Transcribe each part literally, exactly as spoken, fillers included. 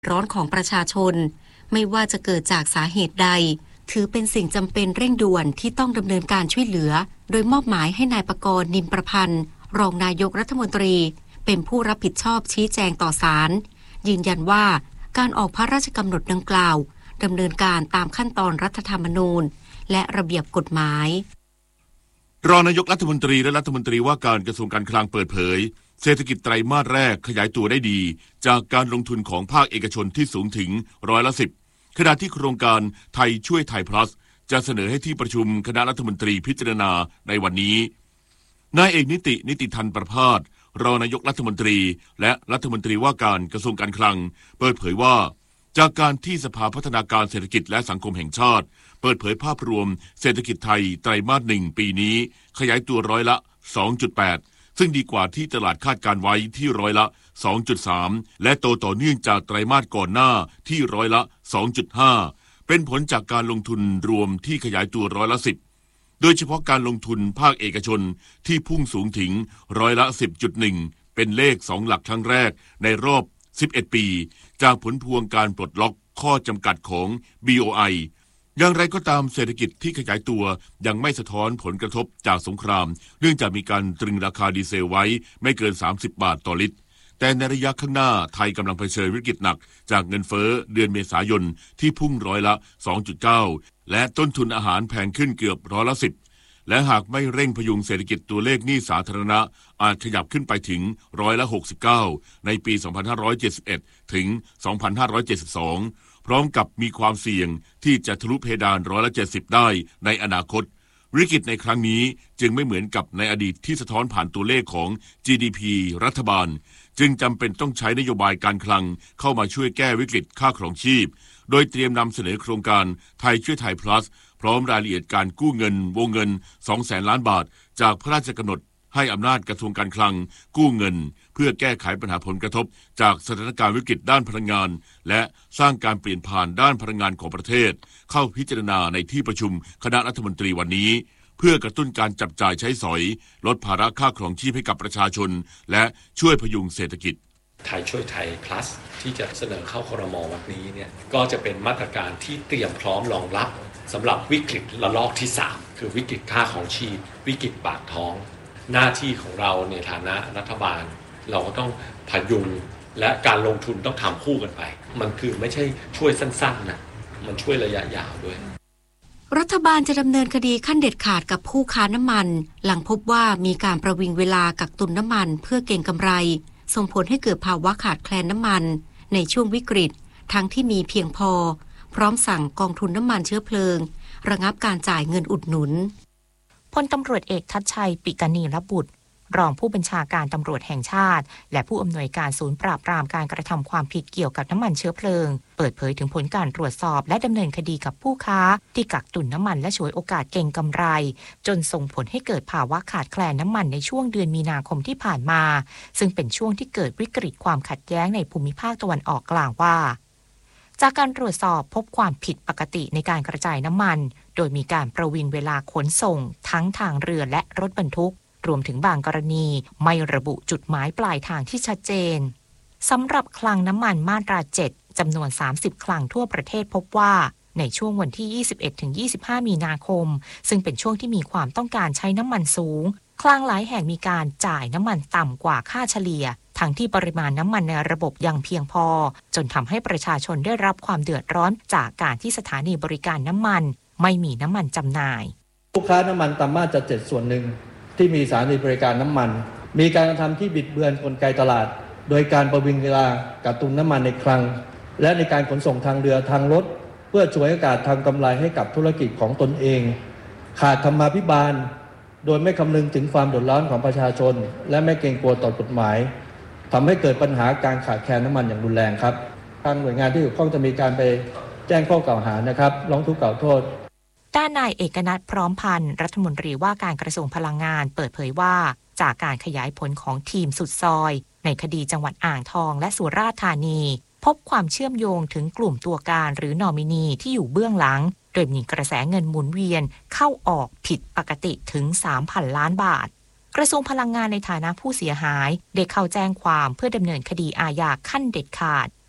ร้อนของประชาชนไม่ว่าจะเกิดจากสาเหตุใดถือเป็นสิ่งจำเป็นเร่งด่วนที่ต้องดำเนินการช่วยเหลือโดยมอบหมายให้นายปกรณ์นิมประพันธ์รองนายกรัฐมนตรีเป็นผู้รับผิดชอบชี้แจงต่อศาลยืนยันว่าการออกพระราชกำหนดดังกล่าวดำเนินการตามขั้นตอนรัฐธรรมนูญและระเบียบกฎหมายรองนายกรัฐมนตรีและรัฐมนตรีว่าการกระทรวงการคลังเปิดเผยเศรษฐกิจไตรมาสแรกขยายตัวได้ดีจากการลงทุนของภาคเอกชนที่สูงถึงร้อยละสิบขณะที่โครงการไทยช่วยไทยพลัสจะเสนอให้ที่ประชุมคณะรัฐมนตรีพิจารณาในวันนี้นายเอกนิตินิติธันประภาสรองนายกรัฐมนตรีและรัฐมนตรีว่าการกระทรวงการคลังเปิดเผยว่าจากการที่สภาพัฒนาการเศรษฐกิจและสังคมแห่งชาติเปิดเผยภาพรวมเศรษฐกิจไทยไตรมาสหนึ่งปีนี้ขยายตัวร้อยละ สองจุดแปด ซึ่งดีกว่าที่ตลาดคาดการไว้ที่ร้อยละ สองจุดสาม และโตต่อเนื่องจากไตรมาสก่อนหน้าที่ร้อยละ สองจุดห้า เป็นผลจากการลงทุนรวมที่ขยายตัวร้อยละ สิบ โดยเฉพาะการลงทุนภาคเอกชนที่พุ่งสูงถึงร้อยละ สิบจุดหนึ่ง เป็นเลขสองหลักครั้งแรกในรอบสิบเอ็ดปีจากผลพวงการปลดล็อกข้อจำกัดของ บี โอ ไอ อย่างไรก็ตามเศรษฐกิจที่ขยายตัวยังไม่สะท้อนผลกระทบจากสงครามเนื่องจากมีการตรึงราคาดีเซลไว้ไม่เกินสามสิบบาทต่อลิตรแต่ในระยะข้างหน้าไทยกำลังเผชิญวิกฤตหนักจากเงินเฟ้อเดือนเมษายนที่พุ่งร้อยละ สองจุดเก้า และต้นทุนอาหารแพงขึ้นเกือบร้อยละ สิบและหากไม่เร่งพยุงเศรษฐกิจตัวเลขหนี้สาธารณะอาจขยับขึ้นไปถึงร้อยละ หกสิบเก้า ในปี สองพันห้าร้อยเจ็ดสิบเอ็ด ถึง สองพันห้าร้อยเจ็ดสิบสอง พร้อมกับมีความเสี่ยงที่จะทะลุเพดานร้อยละ เจ็ดสิบได้ในอนาคตวิกฤตในครั้งนี้จึงไม่เหมือนกับในอดีตที่สะท้อนผ่านตัวเลขของ จี ดี พี รัฐบาลจึงจำเป็นต้องใช้นโยบายการคลังเข้ามาช่วยแก้วิกฤตค่าครองชีพโดยเตรียมนำเสนอโครงการไทยช่วยไทย plus พร้อมรายละเอียดการกู้เงินวงเงิน สองแสน ล้านบาทจากพระราชกำหนดให้อำนาจกระทรวงการคลังกู้เงินเพื่อแก้ไขปัญหาผลกระทบจากสถานการณ์วิกฤตด้านพลังงานและสร้างการเปลี่ยนผ่านด้านพลังงานของประเทศเข้าพิจารณาในที่ประชุมคณะรัฐมนตรีวันนี้เพื่อกระตุ้นการจับจ่ายใช้สอยลดภาระค่าครองชีพให้กับประชาชนและช่วยพยุงเศรษฐกิจไทยช่วยไทย plus ที่จะเสนอเข้าครม.วันนี้เนี่ยก็จะเป็นมาตรการที่เตรียมพร้อมรองรับสำหรับวิกฤตระลอกที่สามคือวิกฤตค่าของชีพวิกฤตปากท้องหน้าที่ของเราในฐานะรัฐบาลเราก็ต้องพยุงและการลงทุนต้องทำคู่กันไปมันคือไม่ใช่ช่วยสั้นๆนะมันช่วยระยะยาวด้วยรัฐบาลจะดำเนินคดีขั้นเด็ดขาดกับผู้ค้าน้ำมันหลังพบว่ามีการประวิงเวลากักตุนน้ำมันเพื่อเก็งกำไรส่งผลให้เกิดภาวะขาดแคลนน้ำมันในช่วงวิกฤตทั้งที่มีเพียงพอพร้อมสั่งกองทุนน้ำมันเชื้อเพลิงระงับการจ่ายเงินอุดหนุนพลตำรวจเอกทัชชัยปิกนีรบุตรรองผู้บัญชาการตำรวจแห่งชาติและผู้อำนวยการศูนย์ปราบปรามการกระทำความผิดเกี่ยวกับน้ำมันเชื้อเพลิงเปิดเผยถึงผลการตรวจสอบและดำเนินคดีกับผู้ค้าที่กักตุนน้ำมันและฉวยโอกาสเก็งกำไรจนส่งผลให้เกิดภาวะขาดแคลนน้ำมันในช่วงเดือนมีนาคมที่ผ่านมาซึ่งเป็นช่วงที่เกิดวิกฤตความขัดแย้งในภูมิภาคตะวันออกกล่าวว่าจากการตรวจสอบพบความผิดปกติในการกระจายน้ำมันโดยมีการประวิงเวลาขนส่งทั้งทางเรือและรถบรรทุกรวมถึงบางกรณีไม่ระบุจุดหมายปลายทางที่ชัดเจนสำหรับคลังน้ำมันมาตราเจ็ดจำนวนสามสิบคลังทั่วประเทศพบว่าในช่วงวันที่ ยี่สิบเอ็ดถึงยี่สิบห้า มีนาคมซึ่งเป็นช่วงที่มีความต้องการใช้น้ำมันสูงคลังหลายแห่งมีการจ่ายน้ำมันต่ำกว่าค่าเฉลี่ยทั้งที่ปริมาณน้ำมันในระบบยังเพียงพอจนทำให้ประชาชนได้รับความเดือดร้อนจากการที่สถานีบริการน้ำมันไม่มีน้ำมันจำหน่ายผู้ค้าน้ำมันตามมาตราเจ็ดส่วนหนึ่งที่มีสถานีบริการน้ำมันมีการกระทำที่บิดเบือนกลไกตลาดโดยการประวิงเวลากักตุนน้ำมันในคลังและในการขนส่งทางเรือทางรถเพื่อฉวยโอกาสทำกำไรให้กับธุรกิจของตนเองขาดธรรมาภิบาลโดยไม่คำนึงถึงความเดือดร้อนของประชาชนและไม่เกรงกลัวต่อกฎหมายทำให้เกิดปัญหาการขาดแคลนน้ำมันอย่างรุนแรงครับทางหน่วยงานที่เกี่ยวข้องจะมีการไปแจ้งข้อกล่าวหานะครับร้องทุกข์กล่าวโทษด้านนายเอกนัทพร้อมพันธ์รัฐมนตรีว่าการกระทรวงพลังงานเปิดเผยว่าจากการขยายผลของทีมสุดซอยในคดีจังหวัดอ่างทองและสุราษฎร์ธานีพบความเชื่อมโยงถึงกลุ่มตัวการหรือนอมินีที่อยู่เบื้องหลังโดยมีกระแสเงินหมุนเวียนเข้าออกผิดปกติถึง สามพัน ล้านบาทกระทรวงพลังงานในฐานะผู้เสียหายได้เข้าแจ้งความเพื่อดำเนินคดีอาญาขั้นเด็ดขาด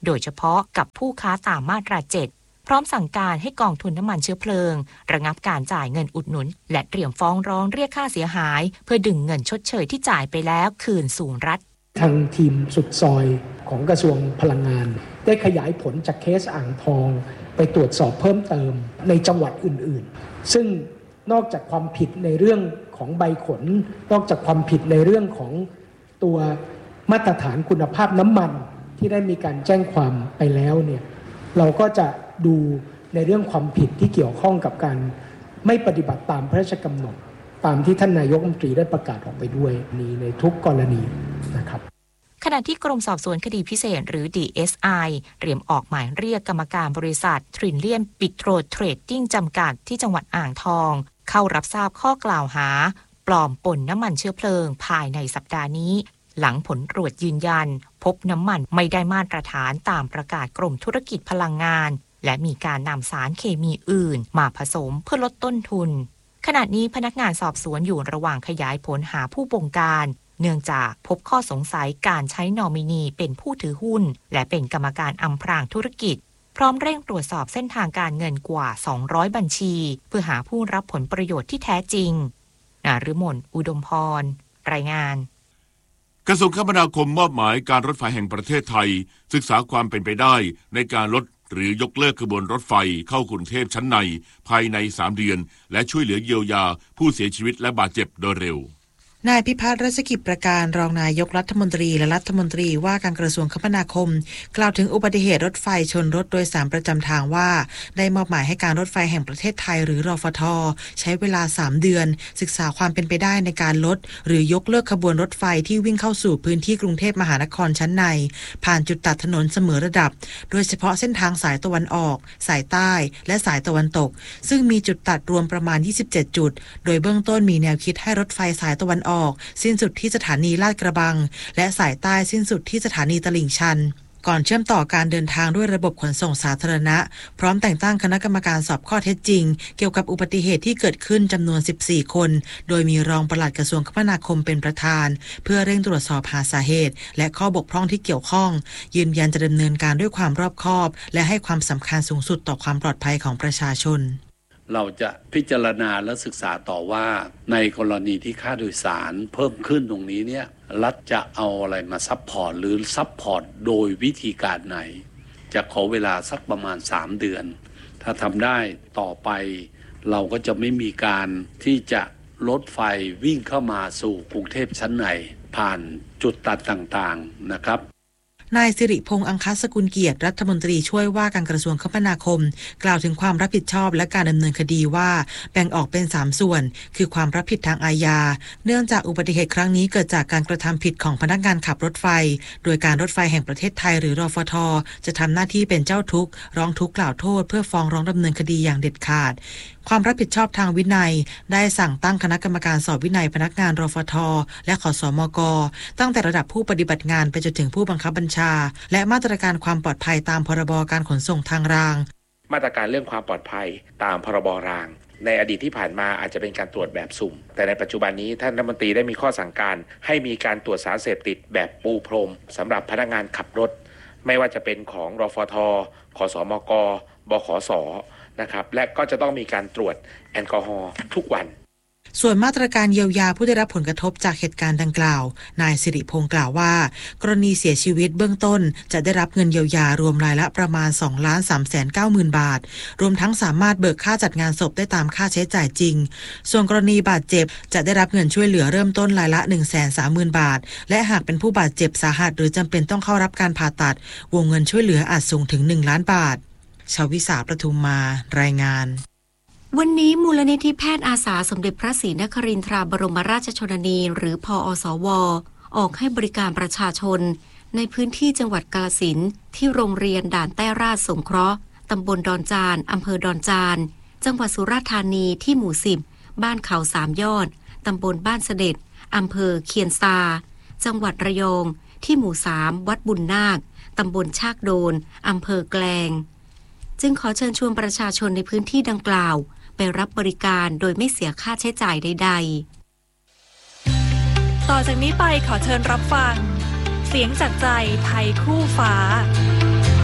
โดยเฉพาะกับผู้ค้าตามมาตราเจ็ดพร้อมสั่งการให้กองทุนน้ำมันเชื้อเพลิงระงับการจ่ายเงินอุดหนุนและเตรียมฟ้องร้องเรียกค่าเสียหายเพื่อดึงเงินชดเชยที่จ่ายไปแล้วคืนสู่รัฐทางทีมสุดซอยของกระทรวงพลังงานได้ขยายผลจากเคสอ่างทองไปตรวจสอบเพิ่มเติมในจังหวัดอื่นๆซึ่งนอกจากความผิดในเรื่องของใบขนนอกจากความผิดในเรื่องของตัวมาตรฐานคุณภาพน้ำมันที่ได้มีการแจ้งความไปแล้วเนี่ยเราก็จะดูในเรื่องความผิดที่เกี่ยวข้องกับการไม่ปฏิบัติตามพระราชกำหนดตามที่ท่านนายกรัฐมนตรีได้ประกาศออกไปด้วยนี้ในทุกกรณีนะครับขณะที่กรมสอบสวนคดีพิเศษหรือ ดี เอส ไอ เตรียมออกหมายเรียกกรรมการบริษัททริลเลียนปิโตรเทรดดิ้งจำกัดที่จังหวัดอ่างทองเข้ารับทราบข้อกล่าวหาปลอมปนน้ำมันเชื้อเพลิงภายในสัปดาห์นี้หลังผลตรวจยืนยันพบน้ำมันไม่ได้มาตรฐานตามประกาศกรมธุรกิจพลังงานและมีการนำสารเคมีอื่นมาผสมเพื่อลดต้นทุนขณะนี้พนักงานสอบสวนอยู่ระหว่างขยายผลหาผู้บงการเนื่องจากพบข้อสงสัยการใช้นอมินีเป็นผู้ถือหุ้นและเป็นกรรมการอำพรางธุรกิจพร้อมเร่งตรวจสอบเส้นทางการเงินกว่าสองร้อยบัญชีเพื่อหาผู้รับผลประโยชน์ที่แท้จริงนฤมลอุดมพรรายงานกระทรวงคมนาคมมอบหมายการรถไฟแห่งประเทศไทยศึกษาความเป็นไปได้ในการลดหรือยกเลิกขบวนรถไฟเข้ากรุงเทพชั้นในภายในสามเดือนและช่วยเหลือเยียวยาผู้เสียชีวิตและบาดเจ็บโดยเร็วนายพิพัฒน์รัชกิจประการรองนายกรัฐมนตรีและรัฐมนตรีว่าการกระทรวงคมนาคมกล่าวถึงอุบัติเหตุรถไฟชนรถโดยสารประจำทางว่าได้มอบหมายให้การรถไฟแห่งประเทศไทยหรือรฟท.ใช้เวลาสามเดือนศึกษาความเป็นไปได้ในการลดหรือยกเลิกขบวนรถไฟที่วิ่งเข้าสู่พื้นที่กรุงเทพมหานครชั้นในผ่านจุดตัดถนนเสมอระดับโดยเฉพาะเส้นทางสายตะวันออกสายใต้และสายตะวันตกซึ่งมีจุดตัดรวมประมาณยี่สิบเจ็ดจุดโดยเบื้องต้นมีแนวคิดให้รถไฟสายตะวันออกสิ้นสุดที่สถานีลาดกระบังและสายใต้สิ้นสุดที่สถานีตลิ่งชันก่อนเชื่อมต่อการเดินทางด้วยระบบขนส่งสาธารณะพร้อมแต่งตั้งคณะกรรมการสอบข้อเท็จจริงเกี่ยวกับอุบัติเหตุที่เกิดขึ้นจำนวนสิบสี่คนโดยมีรองปลัดกระทรวงคมนาคมเป็นประธานเพื่อเร่งตรวจสอบหาสาเหตุและข้อบกพร่องที่เกี่ยวข้องยืนยันจะดำเนินการด้วยความรอบคอบและให้ความสำคัญสูงสุดต่อความปลอดภัยของประชาชนเราจะพิจารณาและศึกษาต่อว่าในกรณีที่ค่าโดยสารเพิ่มขึ้นตรงนี้เนี่ยรัฐจะเอาอะไรมาซัพพอร์ตหรือซัพพอร์ตโดยวิธีการไหนจะขอเวลาสักประมาณสามเดือนถ้าทำได้ต่อไปเราก็จะไม่มีการที่จะรถไฟวิ่งเข้ามาสู่กรุงเทพชั้นในผ่านจุดตัดต่างๆนะครับนายสิริพงษ์อังคสกุลเกียรติรัฐมนตรีช่วยว่าการกระทรวงคมนาคมกล่าวถึงความรับผิดชอบและการดำเนินคดีว่าแบ่งออกเป็นสามส่วนคือความรับผิดทางอาญาเนื่องจากอุบัติเหตุครั้งนี้เกิดจากการกระทำผิดของพนักงานขับรถไฟโดยการรถไฟแห่งประเทศไทยหรือรฟท.จะทำหน้าที่เป็นเจ้าทุกข์ร้องทุกข์กล่าวโทษเพื่อฟ้องร้องดำเนินคดีอย่างเด็ดขาดความรับผิดชอบทางวินัยได้สั่งตั้งคณะกรรมการสอบวินัยพนักงานรฟท.และขสมก.ตั้งแต่ระดับผู้ปฏิบัติงานไปจนถึงผู้บังคับบัญชาและมาตรการความปลอดภัยตามพรบการขนส่งทางรางมาตรการเรื่องความปลอดภัยตามพรบรางในอดีตที่ผ่านมาอาจจะเป็นการตรวจแบบสุ่มแต่ในปัจจุบันนี้ท่านรัฐมนตรีได้มีข้อสั่งการให้มีการตรวจสารเสพติดแบบปูพรมสำหรับพนักงานขับรถไม่ว่าจะเป็นของรฟท.ขสมก.บขส.นะครับและก็จะต้องมีการตรวจแอลกอฮอล์ทุกวันส่วนมาตรการเยียวยาผู้ได้รับผลกระทบจากเหตุการณ์ดังกล่าวนายสิริพงษ์กล่าวว่ากรณีเสียชีวิตเบื้องต้นจะได้รับเงินเยียวยารวมรายละประมาณ สองล้านสามแสนเก้าหมื่น บาทรวมทั้งสามารถเบิกค่าจัดงานศพได้ตามค่าใช้จ่ายจริงส่วนกรณีบาดเจ็บจะได้รับเงินช่วยเหลือเริ่มต้นรายละ หนึ่งแสนสามหมื่น บาทและหากเป็นผู้บาดเจ็บสาหัสหรือจำเป็นต้องเข้ารับการผ่าตัดวงเงินช่วยเหลืออาจสูงถึงหนึ่งล้านบาทชวิสาประทุมมารายงานวันนี้มูลนิธิแพทย์อาสาสมเด็จพระศรีนครินทราบรมราชชนนีหรือพอสว.ออกให้บริการประชาชนในพื้นที่จังหวัดกาฬสินธุ์ที่โรงเรียนด่านแต้ราชสงเคราะห์ตำบลดอนจานอำเภอดอนจานจังหวัดสุราษฎร์ธานีที่หมู่สิบบ้านเขาสามยอดตำบลบ้านเสด็จอำเภอเคียนซาจังหวัดระยองที่หมู่สามวัดบุญนาคตำบลชากโดนอำเภอแกลงจึงขอเชิญชวนประชาชนในพื้นที่ดังกล่าวไปรับบริการโดยไม่เสียค่าใช้จ่ายใดๆต่อจากนี้ไปขอเชิญรับฟังเสียงจากใจไทยคู่ฟ้า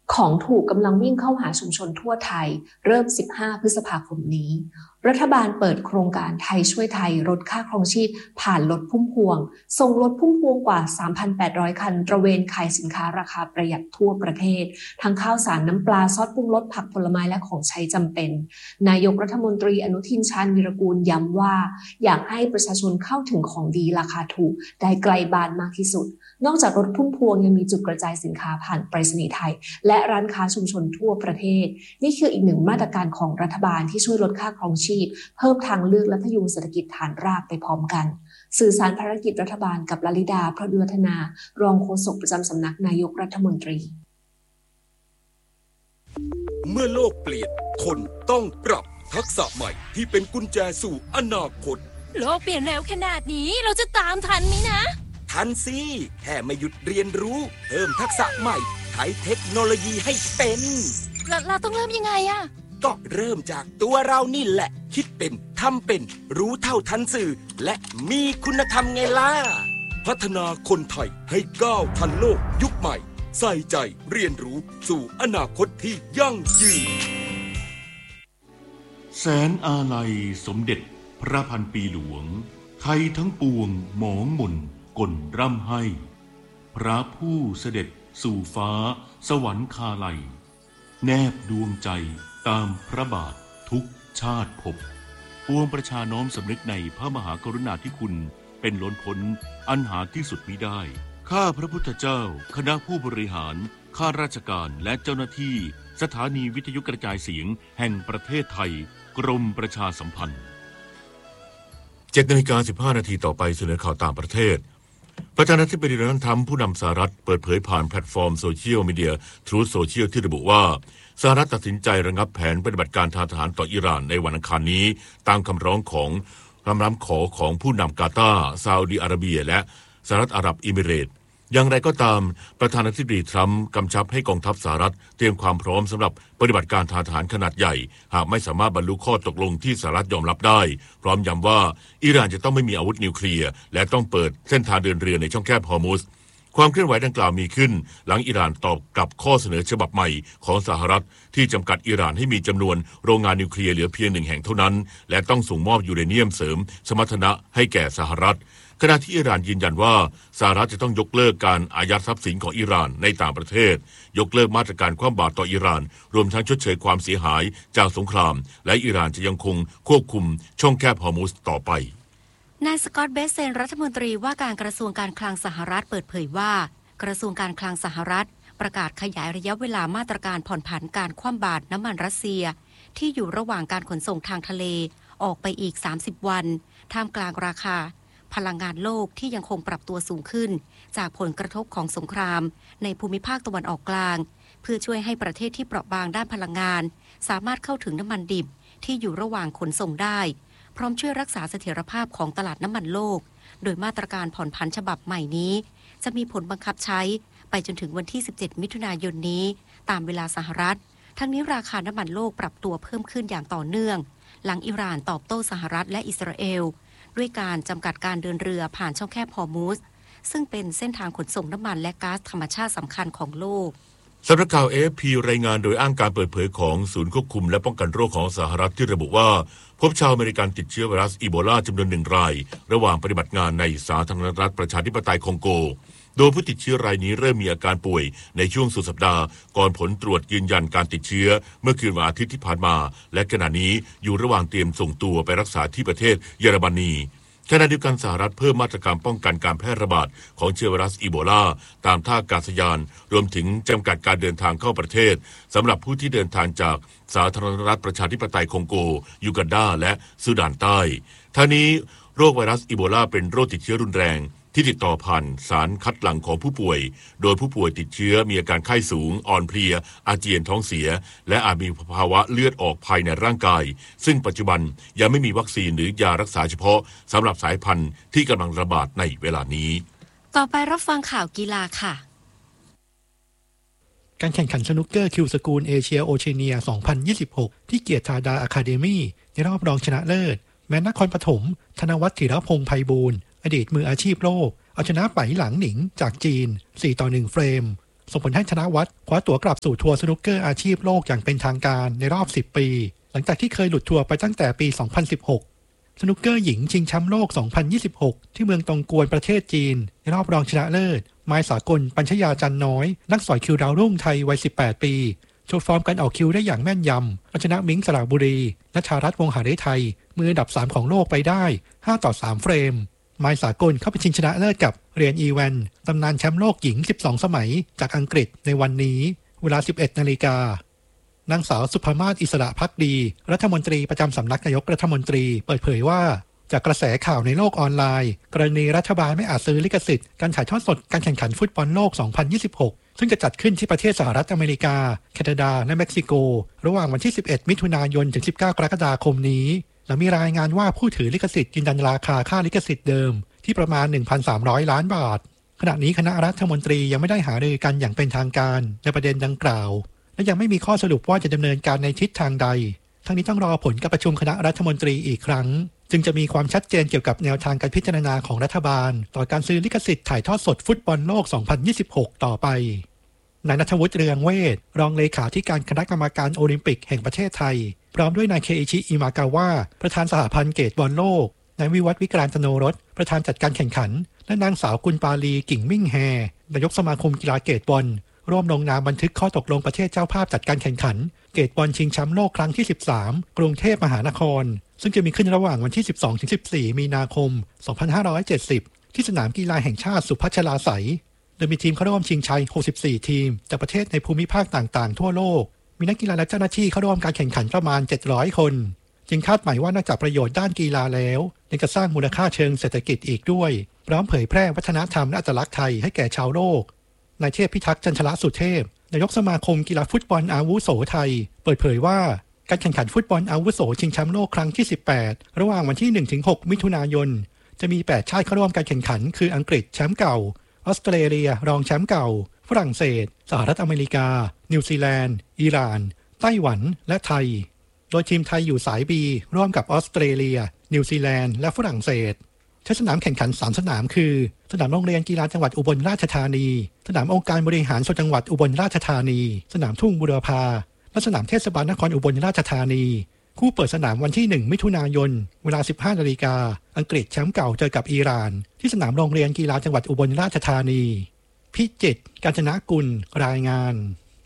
ของถูกกำลังวิ่งเข้าหาชุมชนทั่วไทยเริ่มสิบห้าพฤษภาคมนี้รัฐบาลเปิดโครงการไทยช่วยไทยลดค่าครองชีพผ่านรถพุ่มพวงส่งรถพุ่มพวงกว่า สามพันแปดร้อย คันตระเวนขายสินค้าราคาประหยัดทั่วประเทศทั้งข้าวสารน้ำปลาซอสปรุงรสผักผลไม้และของใช้จำเป็นนายกรัฐมนตรีอนุทินชาญวีรกูลย้ำว่าอยากให้ประชาชนเข้าถึงของดีราคาถูกได้ไกลบ้านมากที่สุดนอกจากรถพุ่มพวงยังมีจุดกระจายสินค้าผ่านไปรษณีย์ไทยและร้านค้าชุมชนทั่วประเทศนี่คืออีกหนึ่งมาตรการของรัฐบาลที่ช่วยลดค่าครองชีพเพิ่มทางเลือกและพยุงเศรษฐกิจฐานรากไปพร้อมกันสื่อสารภารกิจรัฐบาลกับลลิดาพระเดือธนารองโฆษกประจำสำนักนายกรัฐมนตรีเมื่อโลกเปลี่ยนคนต้องปรับทักษะใหม่ที่เป็นกุญแจสู่อนาคตโลกเปลี่ยนเร็วขนาดนี้เราจะตามทันไหมนะทันสิแค่ไม่หยุดเรียนรู้เพิ่มทักษะใหม่ใช้เทคโนโลยีให้เป็นเราเราต้องเริ่มยังไงอะก็เริ่มจากตัวเรานี่แหละคิดเป็นทำเป็นรู้เท่าทันสื่อและมีคุณธรรมไงล่ะพัฒนาคนไทยให้ก้าวทันโลกยุคใหม่ใส่ใจเรียนรู้สู่อนาคตที่ยั่งยืนแสนอาลัยสมเด็จพระพันปีหลวงไทยทั้งปวงหมองหม่นกลร่ำให้พระผู้เสด็จสู่ฟ้าสวรรคาลัยแนบดวงใจตามพระบาททุกชาติภพปวงประชาน้อมสำนึกในพระมหากรุณาธิคุณเป็นล้นพ้นอันหาที่สุดมิได้ข้าพระพุทธเจ้าคณะผู้บริหารข้าราชการและเจ้าหน้าที่สถานีวิทยุกระจายเสียงแห่งประเทศไทยกรมประชาสัมพันธ์เจ็ดนาฬิกาสิบห้านาทีต่อไปเสนอข่าวต่างประเทศประธานาธิบดีโดนัลด์ทรัมป์ผู้นำสหรัฐเปิดเผยผ่านแพลตฟอร์มโซเชียลมีเดีย Truth Social ที่ระบุว่าสหรัฐตัดสินใจระงับแผนปฏิบัติการทางทหารต่ออิหร่านในวันอังคารนี้ตามคำร้องของคำร้องขอของผู้นำกาตาร์ซาอุดิอาระเบียและสหรัฐอาหรับเอมิเรตส์อย่างไรก็ตามประธานาธิบดีทรัมป์กำชับให้กองทัพสหรัฐเตรียมความพร้อมสำหรับปฏิบัติการทางทหารขนาดใหญ่หากไม่สามารถบรรลุข้อตกลงที่สหรัฐยอมรับได้พร้อมย้ำว่าอิหร่านจะต้องไม่มีอาวุธนิวเคลียร์และต้องเปิดเส้นทางเดินเรือในช่องแคบฮอร์มุซความเคลื่อนไหวดังกล่าวมีขึ้นหลังอิหร่านตอบกลับข้อเสนอฉบับใหม่ของสหรัฐที่จำกัดอิหร่านให้มีจำนวนโรงงานนิวเคลียร์เหลือเพียงหนึ่งแห่งเท่านั้นและต้องส่งมอบยูเรเนียมเสริมสมรรถนะให้แก่สหรัฐขณะที่อิหร่านยืนยันว่าสหรัฐจะต้องยกเลิกการอายัดทรัพย์สินของอิหร่านในต่างประเทศยกเลิกมาตรการคว่ำบาตรต่ออิหร่านรวมทั้งชดเชยความเสียหายจากสงครามและอิหร่านจะยังคงควบคุมช่องแคบฮอร์มุซต่อไปนายสกอตต์ เบสเซนรัฐมนตรีว่าการกระทรวงการคลังสหรัฐเปิดเผยว่ากระทรวงการคลังสหรัฐประกาศขยายระยะเวลามาตรการผ่อนผันการคว่ำบาตรน้ำมันรัสเซียที่อยู่ระหว่างการขนส่งทางทะเลออกไปอีกสามสิบวันท่ามกลางราคาพลังงานโลกที่ยังคงปรับตัวสูงขึ้นจากผลกระทบของสงครามในภูมิภาคตะวันออกกลางเพื่อช่วยให้ประเทศที่เปราะบางด้านพลังงานสามารถเข้าถึงน้ำมันดิบที่อยู่ระหว่างขนส่งได้พร้อมช่วยรักษาเสถียรภาพของตลาดน้ำมันโลกโดยมาตรการผ่อนผันฉบับใหม่นี้จะมีผลบังคับใช้ไปจนถึงวันที่สิบเจ็ดมิถุนายนนี้ตามเวลาสหรัฐทั้งนี้ราคาน้ำมันโลกปรับตัวเพิ่มขึ้นอย่างต่อเนื่องหลังอิหร่านตอบโต้สหรัฐและอิสราเอลด้วยการจำกัดการเดินเรือผ่านช่องแคบฮอร์มุซซึ่งเป็นเส้นทางขนส่งน้ำมันและก๊าซธรรมชาติสำคัญของโลกสำนักข่าว เอ เอฟ พี รายงานโดยอ้างการเปิดเผยของศูนย์ควบคุมและป้องกันโรคของสหรัฐที่ระบุว่าพบชาวอเมริกันติดเชื้อไวรัสอีโบลาจำนวนหนึ่งรายระหว่างปฏิบัติงานในสาธารณรัฐประชาธิปไตยคองโกโดยผู้ติดเชื้อรายนี้เริ่มมีอาการป่วยในช่วงสุดสัปดาห์ก่อนผลตรวจยืนยันการติดเชื้อเมื่อคืนวันอาทิตย์ที่ผ่านมาและขณะนี้อยู่ระหว่างเตรียมส่งตัวไปรักษาที่ประเทศเยอรมนีขณะเดียวกันสหรัฐเพิ่มมาตรการป้องกันการแพร่ระบาดของเชื้อไวรัสอีโบลาตามท่าอากาศยานรวมถึงจำกัดการเดินทางเข้าประเทศสำหรับผู้ที่เดินทางจากสาธารณรัฐประชาธิปไตยคองโกยูกันดาและซูดานใต้ทั้งนี้โรคไวรัสอีโบลาเป็นโรคติดเชื้อรุนแรงที่ติดต่อผ่านสารคัดหลั่งของผู้ป่วยโดยผู้ป่วยติดเชื้อมีอาการไข้สูงอ่อนเพลียอาเจียนท้องเสียและอาจมีภาวะเลือดออกภายในร่างกายซึ่งปัจจุบันยังไม่มีวัคซีนหรือยารักษาเฉพาะสำหรับสายพันธุ์ที่กำลังระบาดในเวลานี้ต่อไปรับฟังข่าวกีฬาค่ะการแข่งขันสนุกเกอร์คิวสกูลเอเชียโอเชียเนียสองพันยี่สิบหกที่เกียรติธาดาอะคาเดมี่ในรอบรองชนะเลิศแม้นครปฐมธนวัฒน์ธีรพงษ์ไพบูลย์อดีตมืออาชีพโลกเอาชนะไปหลังหนิงจากจีนสี่ต่อหนึ่งเฟรมส่งผลให้ธนวัฒน์คว้าตั๋วกลับสู่ทัวร์สนุกเกอร์อาชีพโลกอย่างเป็นทางการในรอบสิบปีหลังจากที่เคยหลุดทัวร์ไปตั้งแต่ปีสองพันสิบหกสนุกเกอร์หญิงชิงแชมป์โลกสองพันยี่สิบหกที่เมืองตงกวนประเทศจีนในรอบรองชนะเลิศไม้สากลปัญชยาจันน้อยนักสอยคิวดาวรุ่งไทยวัยสิบแปดปีโชว์ฟอร์มการออกคิวได้อย่างแม่นยำชนะมิงสระบุรีและชารัตน์วงศ์หาฤทัยมืออันดับสามของโลกไปได้ห้าต่อสามเฟรมไม้สากลเข้าไปชิงชนะเลิศกับเรียนอีแวนตำนานแชมป์โลกหญิงสิบสองสมัยจากอังกฤษในวันนี้เวลา สิบเอ็ดนาฬิกานางสาวสุภมาศอิสระภักดีรัฐมนตรีประจำสำนักนายกรัฐมนตรีเปิดเผยว่าจากกระแสข่าวในโลกออนไลน์กรณีรัฐบาลไม่อาจซื้อลิขสิทธิ์การถ่ายทอดสดการแข่งขันฟุตบอลโลกสองพันยี่สิบหกซึ่งจะจัดขึ้นที่ประเทศสหรัฐอเมริกาแคนาดาและเม็กซิโกระหว่างวันที่สิบเอ็ดมิถุนายนถึงสิบเก้ากรกฎาคมนี้และมีรายงานว่าผู้ถือลิขสิทธิ์ยืนยันราคาค่าลิขสิทธิ์เดิมที่ประมาณ หนึ่งพันสามร้อย ล้านบาทขณะนี้คณะรัฐมนตรียังไม่ได้หารือกันอย่างเป็นทางการในประเด็นดังกล่าวและยังไม่มีข้อสรุปว่าจะดำเนินการในทิศทางใดทั้งนี้ต้องรอผลการประชุมคณะรัฐมนตรีอีกครั้งจึงจะมีความชัดเจนเกี่ยวกับแนวทางการพิจารณาของรัฐบาลต่อการซื้อลิขสิทธิ์ถ่ายทอดสดฟุตบอลโลกสองพันยี่สิบหกต่อไปนายณัฐวุฒิเรืองเวชรองเลขาธิการคณะกรรมการโอลิมปิกแห่งประเทศไทยพร้อมด้วยนายเคอิชิอิมากาวะประธานสหพันธ์เกตบอลโลกนายวิวัฒน์วิกรานต์ ธโนรสประธานจัดการแข่งขันและนางสาวกุลปาลีกิ่งมิ่งแฮนายกสมาคมกีฬาเกตบอลร่วมลงนามบันทึกข้อตกลงประเทศเจ้าภาพจัดการแข่งขันเกตบอลชิงแชมป์โลกครั้งที่สิบสามกรุงเทพมหานครซึ่งจะมีขึ้นระหว่างวันที่ สิบสองถึงสิบสี่ มีนาคม สองพันห้าร้อยเจ็ดสิบ ที่สนามกีฬาแห่งชาติสุพัชลาไสยโดยมีทีมเข้าร่วมชิงชัยหกสิบสี่ทีมจากประเทศในภูมิภาคต่างๆทั่วโลกมีนักกีฬาและเจ้าหน้าที่เข้าร่วมการแข่งขันประมาณเจ็ดร้อยคนจึงคาดหมายว่านอกจากประโยชน์ด้านกีฬาแล้วยังจะสร้างมูลค่าเชิงเศรษฐกิจอีกด้วยพร้อมเผยแพร่วัฒนธรรมและอัตลักษณ์ไทยให้แก่ชาวโลกนายเทพพิทักษ์จันทรสุเทพนายกสมาคมกีฬาฟุตบอลอาวุโสไทยเปิดเผยว่าการแข่งขันฟุตบอลอาวุโสชิงแชมป์โลกครั้งที่สิบแปดระหว่างวันที่ หนึ่งถึงหก มิถุนายนจะมีแปดชาติเข้าร่วมการแข่งขันคืออังกฤษแชมป์เก่าออสเตรเลียรองแชมป์เก่าฝรั่งเศสสหรัฐอเมริกานิวซีแลนด์อิหร่านไต้หวันและไทยโดยทีมไทยอยู่สาย B ร่วมกับออสเตรเลียนิวซีแลนด์และฝรั่งเศสใช้สนามแข่งขันสามสนามคือสนามโรงเรียนกีฬาจังหวัดอุบลราชธานีสนามองค์การบริหารส่วนจังหวัดอุบลราชธานีสนามทุ่งบุรพาและสนามเทศบาลนครอุบลราชธานีคู่เปิดสนามวันที่หนึ่งมิถุนายนเวลา สิบห้านาฬิกาอังกฤษแชมป์เก่าเจอกับอิหร่านที่สนามโรงเรียนกีฬาจังหวัดอุบลราชธานีพิจิตรกาญจนกุลรายงาน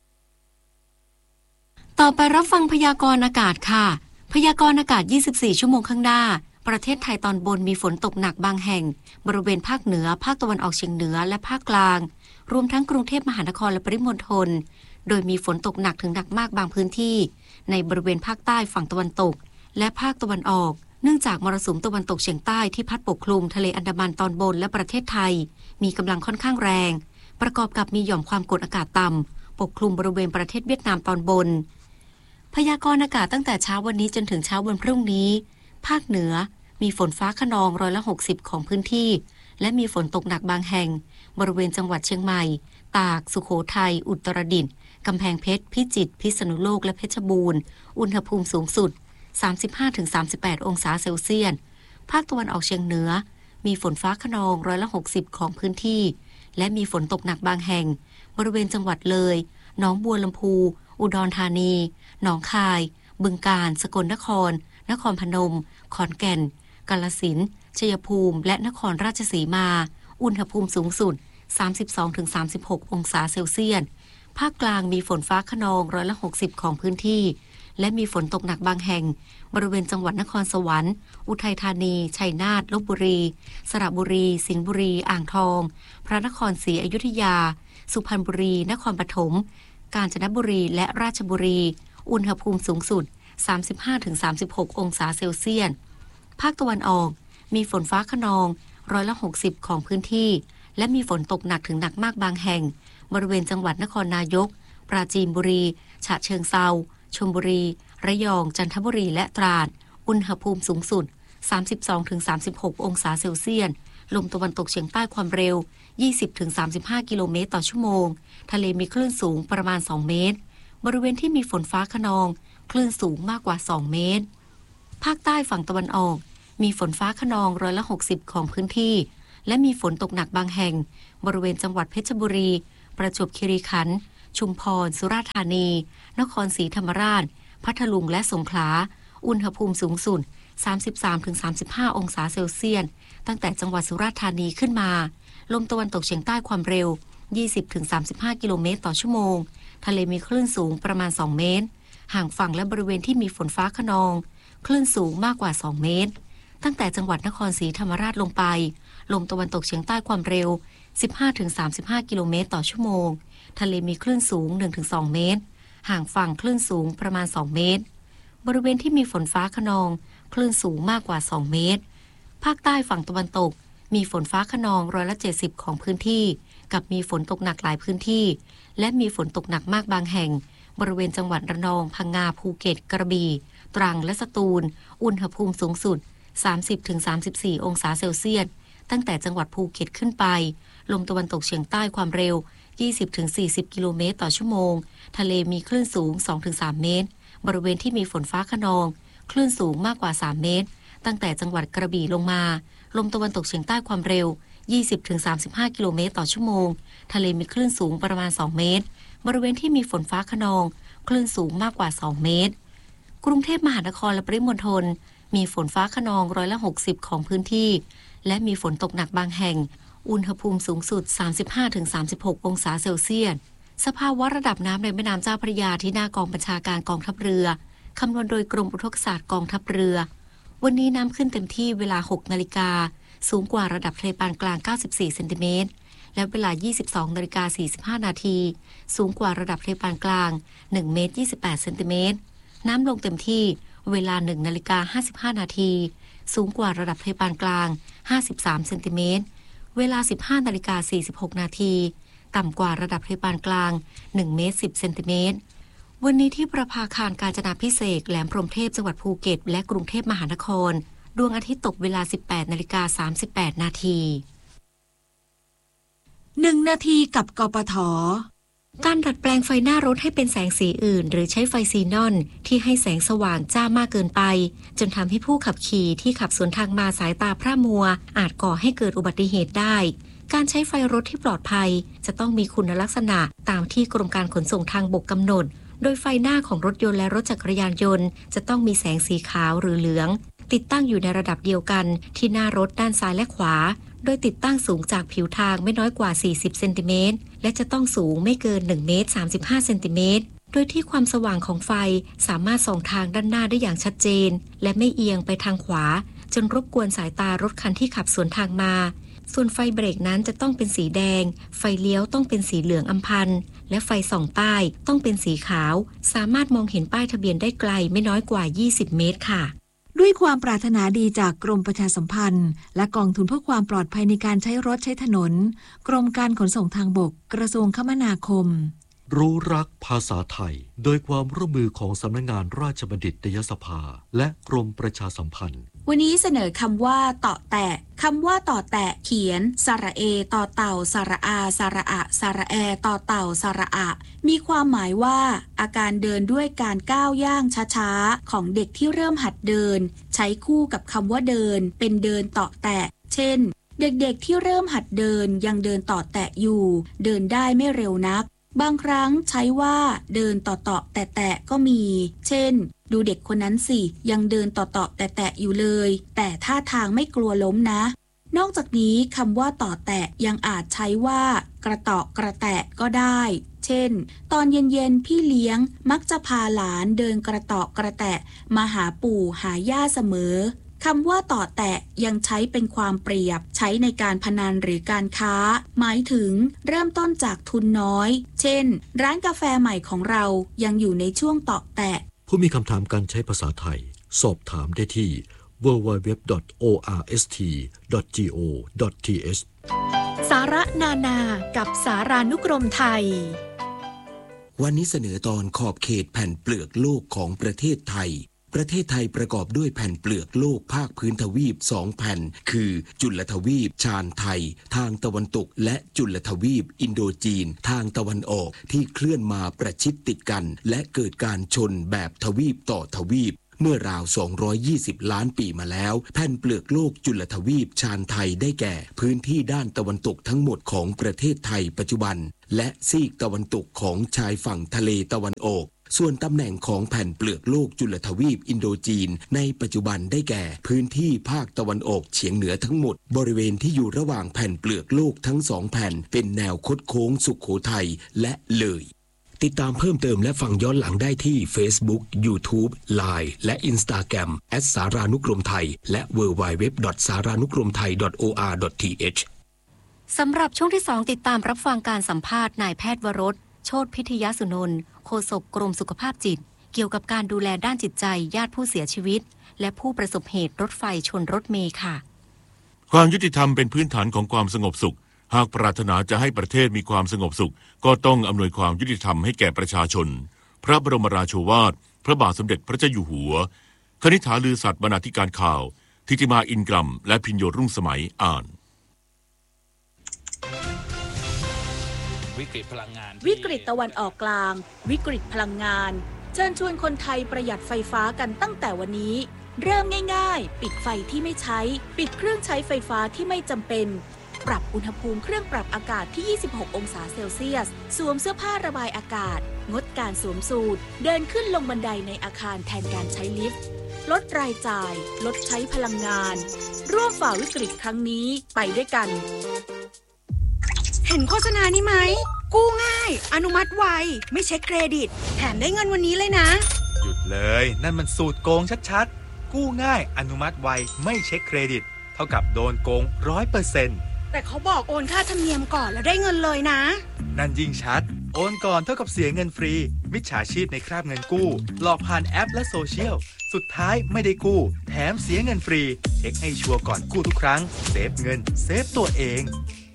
ต่อไปรับฟังพยากรณ์อากาศค่ะพยากรณ์อากาศยี่สิบสี่ชั่วโมงข้างหน้าประเทศไทยตอนบนมีฝนตกหนักบางแห่งบริเวณภาคเหนือภาคตะวันออกเฉียงเหนือและภาคกลางรวมทั้งกรุงเทพมหานครและปริมณฑลโดยมีฝนตกหนักถึงหนักมากบางพื้นที่ในบริเวณภาคใต้ฝั่งตะวันตกและภาคตะวันออกเนื่องจากมรสุมตะวันตกเฉียงใต้ที่พัดปกคลุมทะเลอันดามันตอนบนและประเทศไทยมีกำลังค่อนข้างแรงประกอบกับมีหย่อมความกดอากาศต่ำปกคลุมบริเวณประเทศเวียดนามตอนบนพยากรณ์อากาศตั้งแต่เช้าวันนี้จนถึงเช้าวันพรุ่งนี้ภาคเหนือมีฝนฟ้าคะนองร้อยละหกสิบของพื้นที่และมีฝนตกหนักบางแห่งบริเวณจังหวัดเชียงใหม่ตากสุโขทัยอุตรดิตถ์กำแพงเพชรพิจิตรพิษณุโลกและเพชรบูรณ์อุณหภูมิสูงสุด สามสิบห้าถึงสามสิบแปด องศาเซลเซียสภาคตะวันออกเฉียงเหนือมีฝนฟ้าคะนองร้อยละหกสิบของพื้นที่และมีฝนตกหนักบางแห่งบริเวณจังหวัดเลยหนองบัวลำพูอุดรธานีหนองคายบึงกาฬสกลนครนครพนมขอนแก่นกาฬสินธุ์ชัยภูมิและนครราชสีมาอุณหภูมิสูงสุด สามสิบสองถึงสามสิบหก องศาเซลเซียสภาคกลางมีฝนฟ้าคะนองร้อยละหกสิบของพื้นที่และมีฝนตกหนักบางแห่งบริเวณจังหวัดนครสวรรค์อุทัยธานีชัยนาทลพบุรีสระบุรีสิงห์บุรีอ่างทองพระนครศรีอยุธยาสุพรรณบุรีนครปฐมกาญจนบุรีและราชบุรีอุณหภูมิสูงสุด สามสิบห้าถึงสามสิบหก องศาเซลเซียสภาคตะวันออกมีฝนฟ้าคะนองร้อยละหกสิบของพื้นที่และมีฝนตกหนักถึงหนักมากบางแห่งบริเวณจังหวัดนครนายกปราจีนบุรีฉะเชิงเทราชลบุรีระยองจันทบุรีและตราดอุณหภูมิสูงสุด สามสิบสองถึงสามสิบหก องศาเซลเซียสลมตะวันตกเฉียงใต้ความเร็ว ยี่สิบถึงสามสิบห้า กิโลเมตรต่อชั่วโมงทะเลมีคลื่นสูงประมาณสองเมตรบริเวณที่มีฝนฟ้าคะนองคลื่นสูงมากกว่าสองเมตรภาคใต้ฝั่งตะวันออกมีฝนฟ้าคะนองร้อยละหกสิบของพื้นที่และมีฝนตกหนักบางแห่งบริเวณจังหวัดเพชรบุรีประจวบคีรีขันธ์ชุมพรสุราษฎร์ธานีนครศรีธรรมราชพัทลุงและสงขลาอุณหภูมิสูงสุด สามสิบสามถึงสามสิบห้า องศาเซลเซียสตั้งแต่จังหวัดสุราษฎร์ธานีขึ้นมาลมตะวันตกเฉียงใต้ความเร็ว ยี่สิบถึงสามสิบห้า กิโลเมตรต่อชั่วโมงทะเลมีคลื่นสูงประมาณสองเมตรห่างฝั่งและบริเวณที่มีฝนฟ้าคะนองคลื่นสูงมากกว่าสองเมตรตั้งแต่จังหวัดนครศรีธรรมราชลงไปลมตะวันตกเฉียงใต้ความเร็ว สิบห้าถึงสามสิบห้า กิโลเมตรต่อชั่วโมงทะเลมีคลื่นสูง หนึ่งถึงสอง เมตรห่างฝั่งคลื่นสูงประมาณสองเมตรบริเวณที่มีฝนฟ้าคะนองคลื่นสูงมากกว่าสองเมตรภาคใต้ฝั่งตะวันตกมีฝนฟ้าคะนองร้อยละเจ็ดสิบของพื้นที่กับมีฝนตกหนักหลายพื้นที่และมีฝนตกหนักมากบางแห่งบริเวณจังหวัดระนองพังงาภูเก็ตกระบี่ตรังและสตูลอุณหภูมิสูงสุด สามสิบถึงสามสิบสี่ องศาเซลเซียสตั้งแต่จังหวัดภูเก็ตขึ้นไปลมตะวันตกเฉียงใต้ความเร็ว ยี่สิบถึงสี่สิบ กิโลเมตรต่อชั่วโมงทะเลมีคลื่นสูง สองถึงสาม เมตรบริเวณที่มีฝนฟ้าคะนองคลื่นสูงมากกว่าสามเมตรตั้งแต่จังหวัดกระบี่ลงมาลมตะวันตกเฉียงใต้ความเร็ว ยี่สิบถึงสามสิบห้า กิโลเมตรต่อชั่วโมงทะเลมีคลื่นสูงประมาณสองเมตรบริเวณที่มีฝนฟ้าคะนองคลื่นสูงมากกว่าสองเมตรกรุงเทพมหานครและปริมณฑลมีฝนฟ้าคะนองร้อยละหกสิบของพื้นที่และมีฝนตกหนักบางแห่งอุณหภูมิสูงสุด สามสิบห้าถึงสามสิบหก องศาเซลเซียสสภาวะระดับน้ำในแม่น้ำเจ้าพระยาที่หน้ากองบัญชาการกองทัพเรือคำนวณโดยกรมอุทกศาสตร์กองทัพเรือวันนี้น้ำขึ้นเต็มที่เวลา หกนาฬิกาสูงกว่าระดับทะเลปานกลางเก้าสิบสี่เซนติเมตรและเวลา ยี่สิบสองนาฬิกาสี่สิบห้า นาทีสูงกว่าระดับทะเลปานกลางหนึ่งเมตรยี่สิบแปดเซนติเมตรน้ำลงเต็มที่เวลา หนึ่งนาฬิกาห้าสิบห้า นาทีสูงกว่าระดับทะเลปานกลางห้าสิบสามเซนติเมตรเวลา สิบห้านาฬิกาสี่สิบหก นาทีต่ำกว่าระดับทะเลปานกลางหนึ่งเมตรสิบเซนติเมตรวันนี้ที่ประภาคารกาญจนาภิเษกแหลมพรหมเทพจังหวัดภูเก็ตและกรุงเทพมหานครดวงอาทิตย์ตกเวลา สิบแปดนาฬิกาสามสิบแปด นาทีหนึ่งนาทีกับกปท. การดัดแปลงไฟหน้ารถให้เป็นแสงสีอื่นหรือใช้ไฟซีนอนที่ให้แสงสว่างจ้ามากเกินไปจนทำให้ผู้ขับขี่ที่ขับสวนทางมาสายตาพร่ามัวอาจก่อให้เกิดอุบัติเหตุได้การใช้ไฟรถที่ปลอดภัยจะต้องมีคุณลักษณะตามที่กรมการขนส่งทางบกกำหนดโดยไฟหน้าของรถยนต์และรถจักรยานยนต์จะต้องมีแสงสีขาวหรือเหลืองติดตั้งอยู่ในระดับเดียวกันที่หน้ารถด้านซ้ายและขวาโดยติดตั้งสูงจากผิวทางไม่น้อยกว่าสี่สิบเซนติเมตรและจะต้องสูงไม่เกินหนึ่งเมตรสามสิบห้าเซนติเมตรโดยที่ความสว่างของไฟสามารถส่องทางด้านหน้าได้อย่างชัดเจนและไม่เอียงไปทางขวาจนรบกวนสายตารถคันที่ขับสวนทางมาส่วนไฟเบรกนั้นจะต้องเป็นสีแดงไฟเลี้ยวต้องเป็นสีเหลืองอำพันและไฟส่องป้ายต้องเป็นสีขาวสามารถมองเห็นป้ายทะเบียนได้ไกลไม่น้อยกว่ายี่สิบเมตรค่ะด้วยความปรารถนาดีจากกรมประชาสัมพันธ์และกองทุนเพื่อความปลอดภัยในการใช้รถใช้ถนนกรมการขนส่งทางบกกระทรวงคมนาคมรู้รักภาษาไทยโดยความร่วมมือของสำนักงานราชบัณฑิตยสภาและกรมประชาสัมพันธ์วันนี้เสนอคำว่าต่อแตะคำว่าต่อแตะเขียนสระเอต่อเต่าสระอาสระอะสระแอต่อเต่าสระอะมีความหมายว่าอาการเดินด้วยการก้าวย่างช้าๆของเด็กที่เริ่มหัดเดินใช้คู่กับคำว่าเดินเป็นเดินต่อแตะเช่นเด็กๆที่เริ่มหัดเดินยังเดินต่อแตะอยู่เดินได้ไม่เร็วนักบางครั้งใช้ว่าเดินต่อต่อแตะแตะก็มีเช่นดูเด็กคนนั้นสิยังเดินต่อต่อแตะแตะอยู่เลยแต่ท่าทางไม่กลัวล้มนะนอกจากนี้คำว่าต่อแตะยังอาจใช้ว่ากระต่อกระแตะก็ได้เช่นตอนเย็นๆพี่เลี้ยงมักจะพาหลานเดินกระต่อกระแตะมาหาปู่หาย่าเสมอคำว่าต่อแตะยังใช้เป็นความเปรียบใช้ในการพนันหรือการค้าหมายถึงเริ่มต้นจากทุนน้อยเช่นร้านกาแฟใหม่ของเรายังอยู่ในช่วงต่อแตะผู้มีคำถามการใช้ภาษาไทยสอบถามได้ที่ ดับเบิลยู ดับเบิลยู ดับเบิลยู ดอท โอ อาร์ เอส ที ดอท จี โอ ดอท ที เอชสาระนานากับสารานุกรมไทยวันนี้เสนอตอนขอบเขตแผ่นเปลือกโลกของประเทศไทยประเทศไทยประกอบด้วยแผ่นเปลือกโลกภาคพื้นทวีปสองแผ่นคือจุลทวีปชาญไทยทางตะวันตกและจุลทวีปอินโดจีนทางตะวันออกที่เคลื่อนมาประชิดติดกันและเกิดการชนแบบทวีปต่อทวีปเมื่อราวสองร้อยยี่สิบล้านปีมาแล้วแผ่นเปลือกโลกจุลทวีปชานไทยได้แก่พื้นที่ด้านตะวันตกทั้งหมดของประเทศไทยปัจจุบันและซีกตะวันตกของชายฝั่งทะเลตะวันออกส่วนตำแหน่งของแผ่นเปลือกโลกจุลทวีปอินโดจีนในปัจจุบันได้แก่พื้นที่ภาคตะวันออกเฉียงเหนือทั้งหมดบริเวณที่อยู่ระหว่างแผ่นเปลือกโลกทั้งสองแผ่นเป็นแนวคดโค้งสุโขทัยและเลยติดตามเพิ่มเติมและฟังย้อนหลังได้ที่ Facebook YouTube ไลน์ และ Instagram แอท สารานุกรมไทยและ ดับเบิลยู ดับเบิลยู ดับเบิลยู ดอท สารานุกรมไทย ดอท โอ อาร์ ดอท ที เอชสำหรับช่วงที่สองติดตามรับฟังการสัมภาษณ์นายแพทย์วรสโชติพิทยสุนนท์โฆษกกรมสุขภาพจิตเกี่ยวกับการดูแลด้านจิตใจญาติผู้เสียชีวิตและผู้ประสบเหตุรถไฟชนรถเมล์ค่ะความยุติธรรมเป็นพื้นฐานของความสงบสุขหากปรารถนาจะให้ประเทศมีความสงบสุขก็ต้องอำนวยความยุติธรรมให้แก่ประชาชนพระบรมราโชวาทพระบาทสมเด็จพระเจ้าอยู่หัวคณิษฐาลือสัตย์บรรณาธิการข่าวทิติมาอินกรัมและพิญโยรุ่งสมัยอ่านวิกฤตพลังงานวิกฤตตะวันออกกลางวิกฤตพลังงานเชิญชวนคนไทยประหยัดไฟฟ้ากันตั้งแต่วันนี้เริ่มง่ายๆปิดไฟที่ไม่ใช้ปิดเครื่องใช้ไฟฟ้าที่ไม่จำเป็นปรับอุณหภูมิเครื่องปรับอากาศที่ยี่สิบหกองศาเซลเซียสสวมเสื้อผ้าระบายอากาศงดการสวมสูทเดินขึ้นลงบันไดในอาคารแทนการใช้ลิฟต์ลดรายจ่ายลดใช้พลังงานร่วมฝ่าวิกฤตครั้งนี้ไปด้วยกันเห็นโฆษณานี้ไหมกู้ง่ายอนุมัติไวไม่เช็คเครดิตแถมได้เงินวันนี้เลยนะหยุดเลยนั่นมันสูตรโกงชัดๆกู้ง่ายอนุมัติไวไม่เช็คเครดิตเท่ากับโดนโกง ร้อยเปอร์เซ็นต์แต่เขาบอกโอนค่าธรรมเนียมก่อนแล้วได้เงินเลยนะนั่นยิ่งชัดโอนก่อนเท่ากับเสียเงินฟรีมิจฉาชีพในคราบเงินกู้หลอกผ่านแอปและโซเชียลสุดท้ายไม่ได้กู้แถมเสียเงินฟรีเช็คให้ชัวร์ก่อนกู้ทุกครั้งเซฟเงินเซฟตัวเอง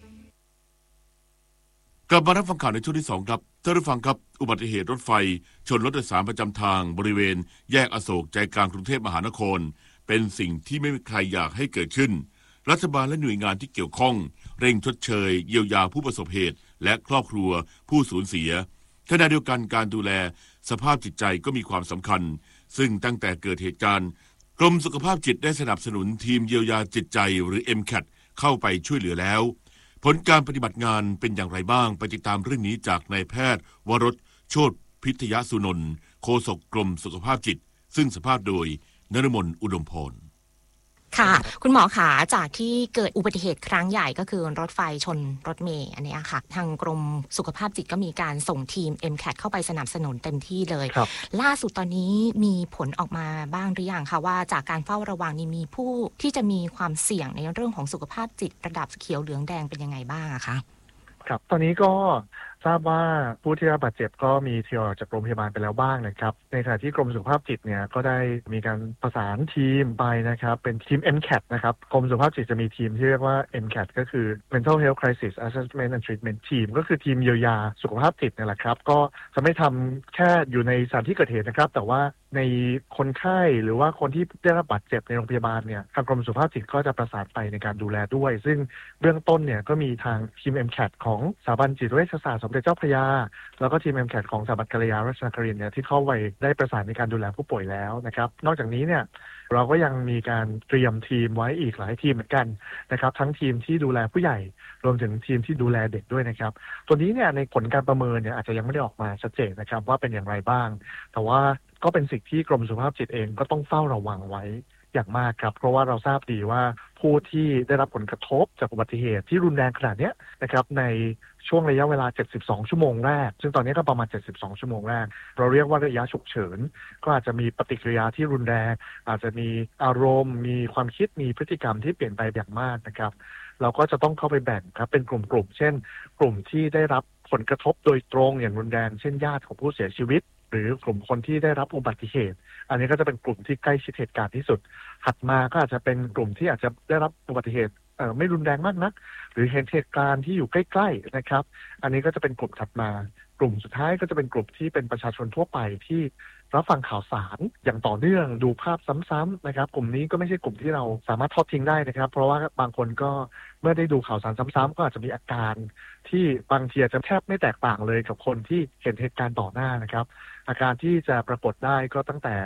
กลับมารับฟังข่าวในช่วงที่สองครับท่านผู้ฟังครับอุบัติเหตุรถไฟชนรถโดยสารประจำทางบริเวณแยกอโศกใจกลางกรุงเทพมหานครเป็นสิ่งที่ไม่มีใครอยากให้เกิดขึ้นรัฐบาลและหน่วยงานที่เกี่ยวข้องเร่งชดเชยเยียวยาผู้ประสบเหตุและครอบครัวผู้สูญเสียขณะเดียวกันการดูแลสภาพจิตใจก็มีความสำคัญซึ่งตั้งแต่เกิดเหตุการณ์กรมสุขภาพจิตได้สนับสนุนทีมเยียวยาจิตใจหรือ เอ็ม แคท เข้าไปช่วยเหลือแล้วผลการปฏิบัติงานเป็นอย่างไรบ้างไปติดตามเรื่องนี้จากนายแพทย์วรสโชติพิทยสุนนท์โฆษกกรมสุขภาพจิตซึ่งสัมภาษณ์โดยนฤมลอุดมพรค่ะคุณหมอขาจากที่เกิดอุบัติเหตุครั้งใหญ่ก็คือรถไฟชนรถเมล์อันนี้ค่ะทางกรมสุขภาพจิตก็มีการส่งทีม เอ็ม แคท เข้าไปสนับสนุนเต็มที่เลยล่าสุดตอนนี้มีผลออกมาบ้างหรือยังคะว่าจากการเฝ้าระวังนี้มีผู้ที่จะมีความเสี่ยงในเรื่องของสุขภาพจิตระดับเขียวเหลืองแดงเป็นยังไงบ้างอะคะครับตอนนี้ก็ทราบว่าผู้ที่รับบาดเจ็บก็มีทยอยออกจากโรงพยาบาลไปแล้วบ้างนะครับในขณะที่กรมสุขภาพจิตเนี่ยก็ได้มีการประสานทีมไปนะครับเป็นทีม เอ็ม แคท นะครับกรมสุขภาพจิตจะมีทีมที่เรียกว่า เอ็ม แคท ก็คือ Mental Health Crisis Assessment and Treatment Team ก็คือทีมเยียวยาสุขภาพจิตนี่แหละครับก็จะไม่ทำแค่อยู่ในสถานที่เกิดเหตุนะครับแต่ว่าในคนไข้หรือว่าคนที่ได้รับบาดเจ็บในโรงพยาบาลเนี่ยทางกรมสุขภาพจิตก็จะประสานไปในการดูแลด้วยซึ่งเบื้องต้นเนี่ยก็มีทางทีม เอ็ม แคท ของสถาบันจิตเวชศาสตร์สมเด็จเจ้าพระยาแล้วก็ทีม เอ็ม แคท ของสถาบันกัลยารัชนครินทร์เนี่ยที่เข้าไปได้ประสานในการดูแลผู้ป่วยแล้วนะครับนอกจากนี้เนี่ยเราก็ยังมีการเตรียมทีมไว้อีกหลายทีมเหมือนกันนะครับทั้งทีมที่ดูแลผู้ใหญ่รวมถึงทีมที่ดูแลเด็กด้วยนะครับตัวนี้เนี่ยในผลการประเมินเนี่ยอาจจะยังไม่ได้ออกมาชัดเจนนะครับว่าเป็นอย่างไรบ้างแต่ว่าก็เป็นสิ่งที่กรมสุขภาพจิตเองก็ต้องเฝ้าระวังไว้อย่างมากครับเพราะว่าเราทราบดีว่าผู้ที่ได้รับผลกระทบจากอุบัติเหตุที่รุนแรงขนาดนี้นะครับในช่วงระยะเวลาเจ็ดสิบสองชั่วโมงแรกซึ่งตอนนี้ก็ประมาณเจ็ดสิบสองชั่วโมงแรกเราเรียกว่าระยะฉุกเฉินก็อาจจะมีปฏิกิริยาที่รุนแรงอาจจะมีอารมณ์มีความคิดมีพฤติกรรมที่เปลี่ยนไปอย่างมากนะครับเราก็จะต้องเข้าไปแบ่งครับเป็นกลุ่มๆเช่นกลุ่มที่ได้รับผลกระทบโดยตรงอย่างรุนแรงเช่นญาติของผู้เสียชีวิตหรือกลุ่มคนที่ได้รับอุบัติเหตุอันนี้ก็จะเป็นกลุ่มที่ใกล้ชิดเหตุการณ์ที่สุดถัดมาก็อาจจะเป็นกลุ่มที่อาจจะได้รับอุบัติเหตุเอ่อไม่รุนแรงมากนักหรือเห็นเหตุการณ์ที่อยู่ใกล้ๆนะครับอันนี้ก็จะเป็นกลุ่มถัดมากลุ่มสุดท้ายก็จะเป็นกลุ่มที่เป็นประชาชนทั่วไปที่รับฟังข่าวสารอย่างต่อเนื่องดูภาพซ้ำๆนะครับกลุ่มนี้ก็ไม่ใช่กลุ่มที่เราสามารถทอดทิ้งได้นะครับเพราะว่าบางคนก็เมื่อได้ดูข่าวสารซ้ำๆก็อาจจะมีอาการที่บางทีอาจจะแทบไม่แตกต่างเลยกับคนที่เห็นเหตุการณ์ต่อหน้านะครับอาการที่จะปรากฏได้ก็ตั้งแต่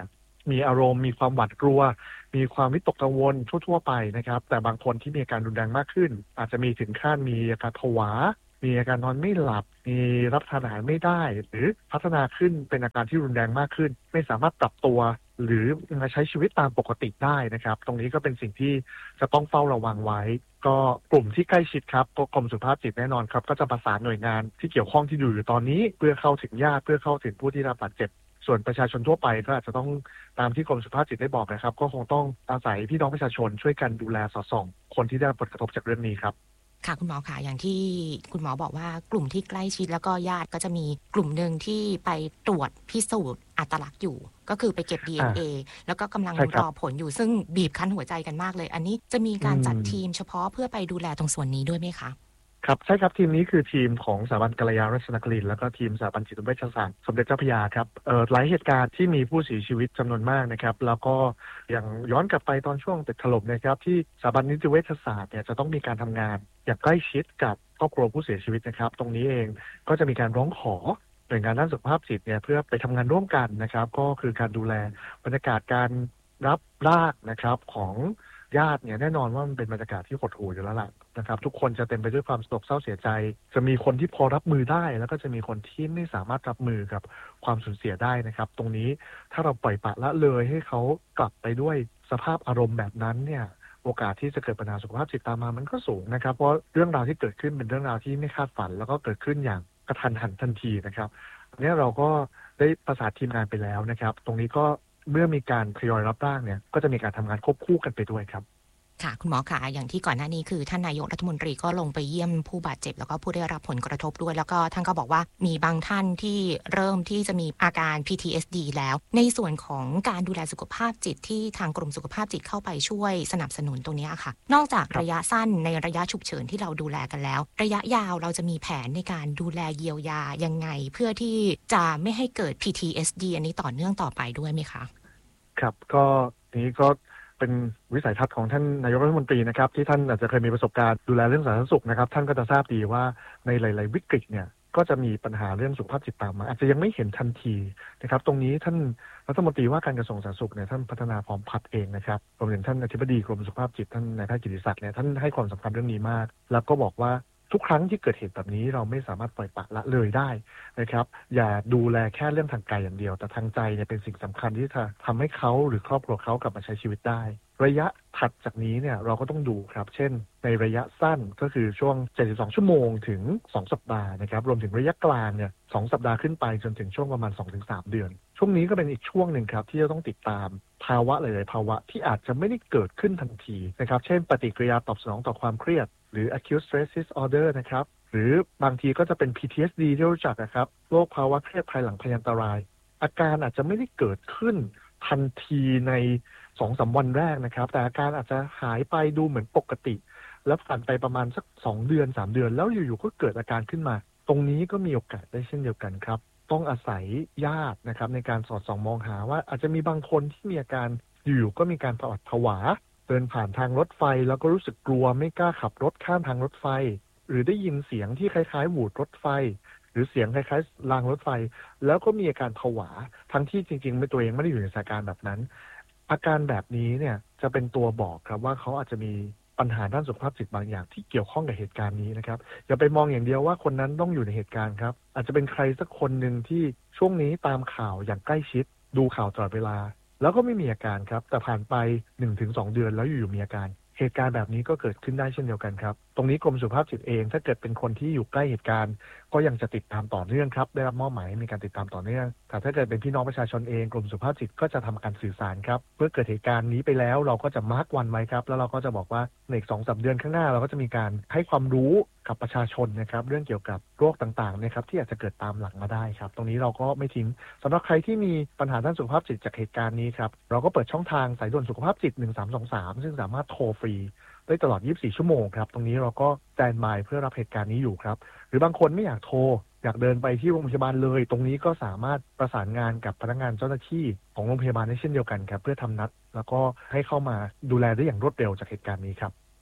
มีอารมณ์มีความหวาดกลัวมีความวิตกกังวลทั่วๆไปนะครับแต่บางคนที่มีอาการรุนแรงมากขึ้นอาจจะมีถึงขั้นมีอาการผวามีอาการนอนไม่หลับมีรับประทานอาหารไม่ได้หรือพัฒนาขึ้นเป็นอาการที่รุนแรงมากขึ้นไม่สามารถปรับตัวหรือมาใช้ชีวิตตามปกติได้นะครับตรงนี้ก็เป็นสิ่งที่จะต้องเฝ้าระวังไว้ก็กลุ่มที่ใกล้ชิดครับกรมสุขภาพจิตแน่นอนครับก็จะประสานหน่วยงานที่เกี่ยวข้องที่ดูอยู่ตอนนี้เพื่อเข้าถึงญาติเพื่อเข้าถึงผู้ที่รับบาดเจ็บส่วนประชาชนทั่วไปก็อาจจะต้องตามที่กรมสุขภาพจิตได้บอกนะครับก็คงต้องอาศัยพี่น้องประชาชนช่วยกันดูแลสอดส่องคนที่ได้รับผลกระทบจากเรื่องนี้ครับค่ะคุณหมอค่ะอย่างที่คุณหมอบอกว่ากลุ่มที่ใกล้ชิดแล้วก็ญาติก็จะมีกลุ่มหนึ่งที่ไปตรวจพิสูจน์อัตลักษณ์อยู่ก็คือไปเก็บ ดี เอ็น เอ แล้วก็กำลังรอผลอยู่ซึ่งบีบคั้นหัวใจกันมากเลยอันนี้จะมีการจัดทีมเฉพาะเพื่อไปดูแลตรงส่วนนี้ด้วยไหมคะครับใช่ครับทีมนี้คือทีมของสถาบันกัลยาณรัชนครินทร์แล้วก็ทีมสถาบันจิตเวชศาสตร์สมเด็จเจ้าพระยาครับเอ่อหลายเหตุการณ์ที่มีผู้เสียชีวิตจำนวนมากนะครับแล้วก็อย่างย้อนกลับไปตอนช่วงตึกถล่มนะครับที่สถาบันนิติเวชศาสตร์เนี่ยจะต้องมีการทำงานอย่างใกล้ชิดกับครอบครัวผู้เสียชีวิตนะครับตรงนี้เองก็จะมีการร้องขอหน่วยงานด้านสุขภาพจิตเนี่ยเพื่อไปทำงานร่วมกันนะครับก็คือการดูแลบรรยากาศการรับร่างนะครับของญาติเนี่ยแน่นอนว่ามันเป็นบรรยากาศที่หดหู่อยู่แล้วล่ะนะครับทุกคนจะเต็มไปด้วยความโศกเศร้าเสียใจจะมีคนที่พอรับมือได้แล้วก็จะมีคนที่ไม่สามารถรับมือกับความสูญเสียได้นะครับตรงนี้ถ้าเราปล่อยปละละเลยให้เขากลับไปด้วยสภาพอารมณ์แบบนั้นเนี่ยโอกาสที่จะเกิดปัญหาสุขภาพจิตตามมามันก็สูงนะครับเพราะเรื่องราวที่เกิดขึ้นเป็นเรื่องราวที่ไม่คาดฝันแล้วก็เกิดขึ้นอย่างกระทันหันทันทีนะครับอันนี้เราก็ได้ประสานทีมงานไปแล้วนะครับตรงนี้ก็เมื่อมีการทยอยรับร่างเนี่ยก็จะมีการทำงานควบคู่กันไปด้วยครับค่ะคุณหมอคะอย่างที่ก่อนหน้านี้คือท่านนายกรัฐมนตรีก็ลงไปเยี่ยมผู้บาดเจ็บแล้วก็ผู้ได้รับผลกระทบด้วยแล้วก็ท่านก็บอกว่ามีบางท่านที่เริ่มที่จะมีอาการ พี ที เอส ดี แล้วในส่วนของการดูแลสุขภาพจิตที่ทางกรมสุขภาพจิตเข้าไปช่วยสนับสนุนตรงนี้ค่ะนอกจากระยะสั้นในระยะฉุกเฉินที่เราดูแลกันแล้วระยะยาวเราจะมีแผนในการดูแลเยียวยายังไงเพื่อที่จะไม่ให้เกิด พี ที เอส ดี อันนี้ต่อเนื่องต่อไปด้วยไหมคะครับก็นี้ก็เป็นวิสัยทัศน์ของท่านนายกรัฐมนตรีนะครับที่ท่านอาจจะเคยมีประสบการณ์ดูแลเรื่องสาธารณสุขนะครับท่านก็จะทราบดีว่าในหลายๆวิกฤตเนี่ยก็จะมีปัญหาเรื่องสุขภาพจิตตามมาอาจจะยังไม่เห็นทันทีนะครับตรงนี้ท่านรัฐมนตรีว่าการกระทรวงสาธารณสุขเนี่ยท่านพัฒนาพร้อมพัฒน์เองนะครับรวมถึงท่านอธิบดีกรมสุขภาพจิตท่านนายแพทย์กิติศักดิ์เนี่ยท่านให้ความสำคัญเรื่องนี้มากแล้วก็บอกว่าทุกครั้งที่เกิดเหตุแบบนี้เราไม่สามารถปล่อยปละละเลยได้นะครับอย่าดูแลแค่เรื่องทางกายอย่างเดียวแต่ทางใจเนี่ยเป็นสิ่งสำคัญที่จะทำให้เขาหรือครอบครัวเขากลับมาใช้ชีวิตได้ระยะถัดจากนี้เนี่ยเราก็ต้องดูครับเช่นในระยะสั้นก็คือช่วงเจ็ดสิบสองชั่วโมงถึงสองสัปดาห์นะครับรวมถึงระยะกลางเนี่ยสองสัปดาห์ขึ้นไปจนถึงช่วงประมาณ สองถึงสาม เดือนช่วงนี้ก็เป็นอีกช่วงหนึ่งครับที่จะต้องติดตามภาวะหลายๆภาวะที่อาจจะไม่ได้เกิดขึ้นทันทีนะครับเช่นปฏิกิริยาตอบสนองต่อความเครียดหรือ acute stress disorder นะครับหรือบางทีก็จะเป็น พี ที เอส ดี ที่รู้จักนะครับโรคภาวะเครียดภายหลังพยันตรายอาการอาจจะไม่ได้เกิดขึ้นทันทีใน สองถึงสาม วันแรกนะครับแต่อาการอาจจะหายไปดูเหมือนปกติแล้วผ่านไปประมาณสักสองเดือนสามเดือนแล้วอยู่ๆก็เกิดอาการขึ้นมาตรงนี้ก็มีโอกาสได้เช่นเดียวกันครับต้องอาศัยญาตินะครับในการสอดส่องมองหาว่าอาจจะมีบางคนที่มีอาการอยู่ๆก็มีการผวาผวาเดินผ่านทางรถไฟแล้วก็รู้สึกกลัวไม่กล้าขับรถข้ามทางรถไฟหรือได้ยินเสียงที่คล้ายๆหวูดรถไฟหรือเสียงคล้ายๆรางรถไฟแล้วก็มีอาการผวาทั้งที่จริงๆไม่ตัวเองไม่ได้อยู่ในสถานการณ์แบบนั้นอาการแบบนี้เนี่ยจะเป็นตัวบอกครับว่าเขาอาจจะมีปัญหาด้านสุขภาพจิตบางอย่างที่เกี่ยวข้องกับเหตุการณ์นี้นะครับอย่าไปมองอย่างเดียวว่าคนนั้นต้องอยู่ในเหตุการณ์ครับอาจจะเป็นใครสักคนหนึ่งที่ช่วงนี้ตามข่าวอย่างใกล้ชิดดูข่าวตลอดเวลาแล้วก็ไม่มีอาการครับแต่ผ่านไป หนึ่งถึงสอง เดือนแล้วอยู่ๆมีอาการเหตุการณ์แบบนี้ก็เกิดขึ้นได้เช่นเดียวกันครับตรงนี้กรมสุขภาพจิตเองถ้าเกิดเป็นคนที่อยู่ใกล้เหตุการณ์ก็ยังจะติดตามต่อเนื่องครับได้รับมอบหมายมีการติดตามต่อเนื่องแต่ถ้าเกิดเป็นพี่น้องประชาชนเองกรมสุขภาพจิตก็จะทำการสื่อสารครับเมื่อเกิดเหตุการณ์นี้ไปแล้วเราก็จะมาร์กวันไว้ครับแล้วเราก็จะบอกว่าในอีก สองถึงสาม เดือนข้างหน้าเราก็จะมีการให้ความรู้กับประชาชนนะครับเรื่องเกี่ยวกับโรคต่างๆนะครับที่อาจจะเกิดตามหลังมาได้ครับตรงนี้เราก็ไม่ทิ้งสำหรับใครที่มีปัญหาด้านสุขภาพจิตจากเหตุการณ์นี้ครับเราก็เปิดช่องทางสายด่วนสุขภาพจิตหนึ่งสามสองสามซึ่งสามารถโทรฟรีได้ตลอดยี่สิบสี่ชั่วโมงครับตรงนี้เราก็สแตนด์บายเพื่อรับเหตุการณ์นี้อยู่ครับหรือบางคนไม่อยากโทรอยากเดินไปที่โรงพยาบาลเลยตรงนี้ก็สามารถประสานงานกับพนักงานเจ้าหน้าที่ของโรงพยาบาลได้เช่นเดียวกันครับเพื่อทำนัดแล้วก็ให้เข้ามาดูแลได้อย่างรวดเร็วจากเหตุการณ์นี้ครับ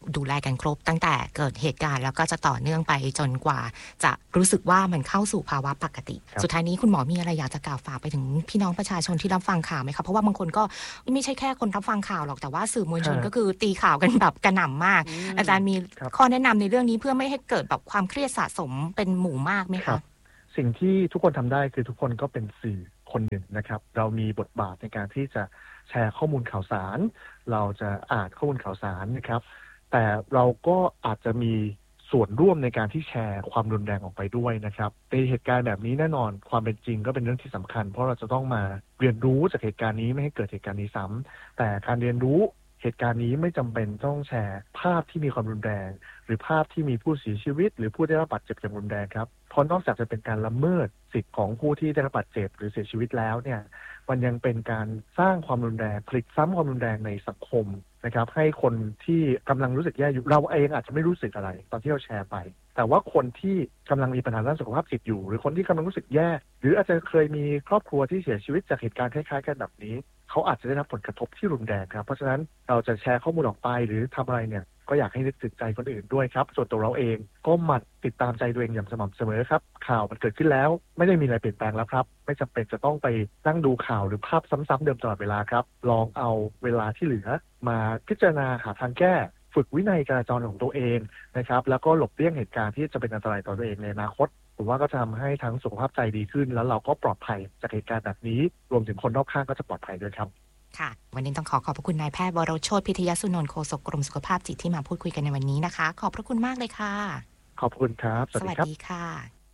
ดูแลกันครบตั้งแต่เกิดเหตุการณ์แล้วก็จะต่อเนื่องไปจนกว่าจะรู้สึกว่ามันเข้าสู่ภาวะปกติสุดท้ายนี้คุณหมอมีอะไรอยากจะกล่าวฝากไปถึงพี่น้องประชาชนที่รับฟังข่าวไหมคะเพราะว่าบางคนก็ไม่ใช่แค่คนรับฟังข่าวหรอกแต่ว่าสื่อมวลชนก็คือตีข่าวกันแบบกระหน่ำมากอาจารย์มีข้อแนะนำในเรื่องนี้เพื่อไม่ให้เกิดแบบความเครียดสะสมเป็นหมู่มากไหมคะสิ่งที่ทุกคนทำได้คือทุกคนก็เป็นสื่อคนหนึ่งนะครับเรามีบทบาทในการที่จะแชร์ข้อมูลข่าวสารเราจะอ่านข้อมูลข่าวสารนะครับแต่เราก็อาจจะมีส่วนร่วมในการที่แชร์ความรุนแรงออกไปด้วยนะครับในเหตุการณ์แบบนี้แน่นอนความเป็นจริงก็เป็นเรื่องที่สำคัญเพราะเราจะต้องมาเรียนรู้จากเหตุการณ์นี้ไม่ให้เกิดเหตุการณ์นี้ซ้ำแต่การเรียนรู้เหตุการณ์นี้ไม่จำเป็นต้องแชร์ภาพที่มีความรุนแรงหรือภาพที่มีผู้เสียชีวิตหรือผู้ได้รับบาดเจ็บอย่างรุนแรงครับเพราะนอกจากจะเป็นการละเมิดสิทธิของผู้ที่ได้รับบาดเจ็บหรือเสียชีวิตแล้วเนี่ยมันยังเป็นการสร้างความรุนแรงผลิตซ้ำความรุนแรงในสังคมนะครับให้คนที่กำลังรู้สึกแย่อยู่เราเองอาจจะไม่รู้สึกอะไรตอนที่เราแชร์ไปแต่ว่าคนที่กำลังมีปัญหาด้านสุขภาพจิตอยู่หรือคนที่กำลังรู้สึกแย่หรืออาจจะเคยมีครอบครัวที่เสียชีวิตจากเหตุการณ์คล้ายๆกันแบบนี้เขาอาจจะได้รับผลกระทบที่รุนแรงครับเพราะฉะนั้นเราจะแชร์ข้อมูลออกไปหรือทำอะไรเนี่ยก็อยากให้นึกถึงใจคนอื่นด้วยครับส่วนตัวเราเองก็หมั่นติดตามใจตัวเองอย่างสม่ำเสมอครับข่าวมันเกิดขึ้นแล้วไม่ได้มีอะไรเปลี่ยนแปลงแล้วครับไม่จำเป็นจะต้องไปนั่งดูข่าวหรือภาพซ้ำๆเดิมตลอดเวลาครับลองเอาเวลาที่เหลือมาพิจารณาหาทางแก้ฝึกวินัยจราจรของตัวเองนะครับแล้วก็หลบเลี่ยงเหตุการณ์ที่จะเป็นอันตรายต่อตัวเองในอนาคตผมว่าก็จะทำให้ทั้งสุขภาพใจดีขึ้นแล้วเราก็ปลอดภัยจากเหตุการณ์แบบนี้รวมถึงคนรอบข้างก็จะปลอดภัยด้วยครับค่ะวันนี้ต้องขอขอบพระคุณนายแพทย์วรโชติพิทยสุนนท์โฆษกกรมสุขภาพจิตที่มาพูดคุยกันในวันนี้นะคะขอบพระคุณมากเลยค่ะขอบคุณครับสวัสดีค่ะ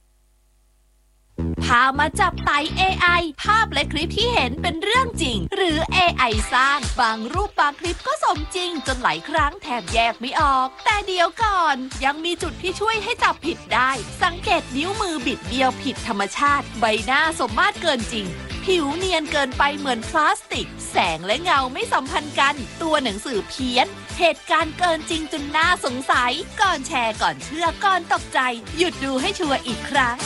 พามาจับไต่ เอ ไอ ภาพและคลิปที่เห็นเป็นเรื่องจริงหรือ เอ ไอ สร้างบางรูปบางคลิปก็สมจริงจนหลายครั้งแทบแยกไม่ออกแต่เดี๋ยวก่อนยังมีจุดที่ช่วยให้จับผิดได้สังเกตนิ้วมือบิดเบี้ยวผิดธรรมชาติใบหน้าสมมาตรเกินจริงผิวเนียนเกินไปเหมือนพลาสติกแสงและเงาไม่สัมพันธ์กันตัวหนังสือเพี้ยนเหตุการณ์เกินจริงจนน่าสงสัยก่อนแชร์ก่อนเชื่อก่อนตกใจหยุดดูให้ชัวร์อีกครั้ง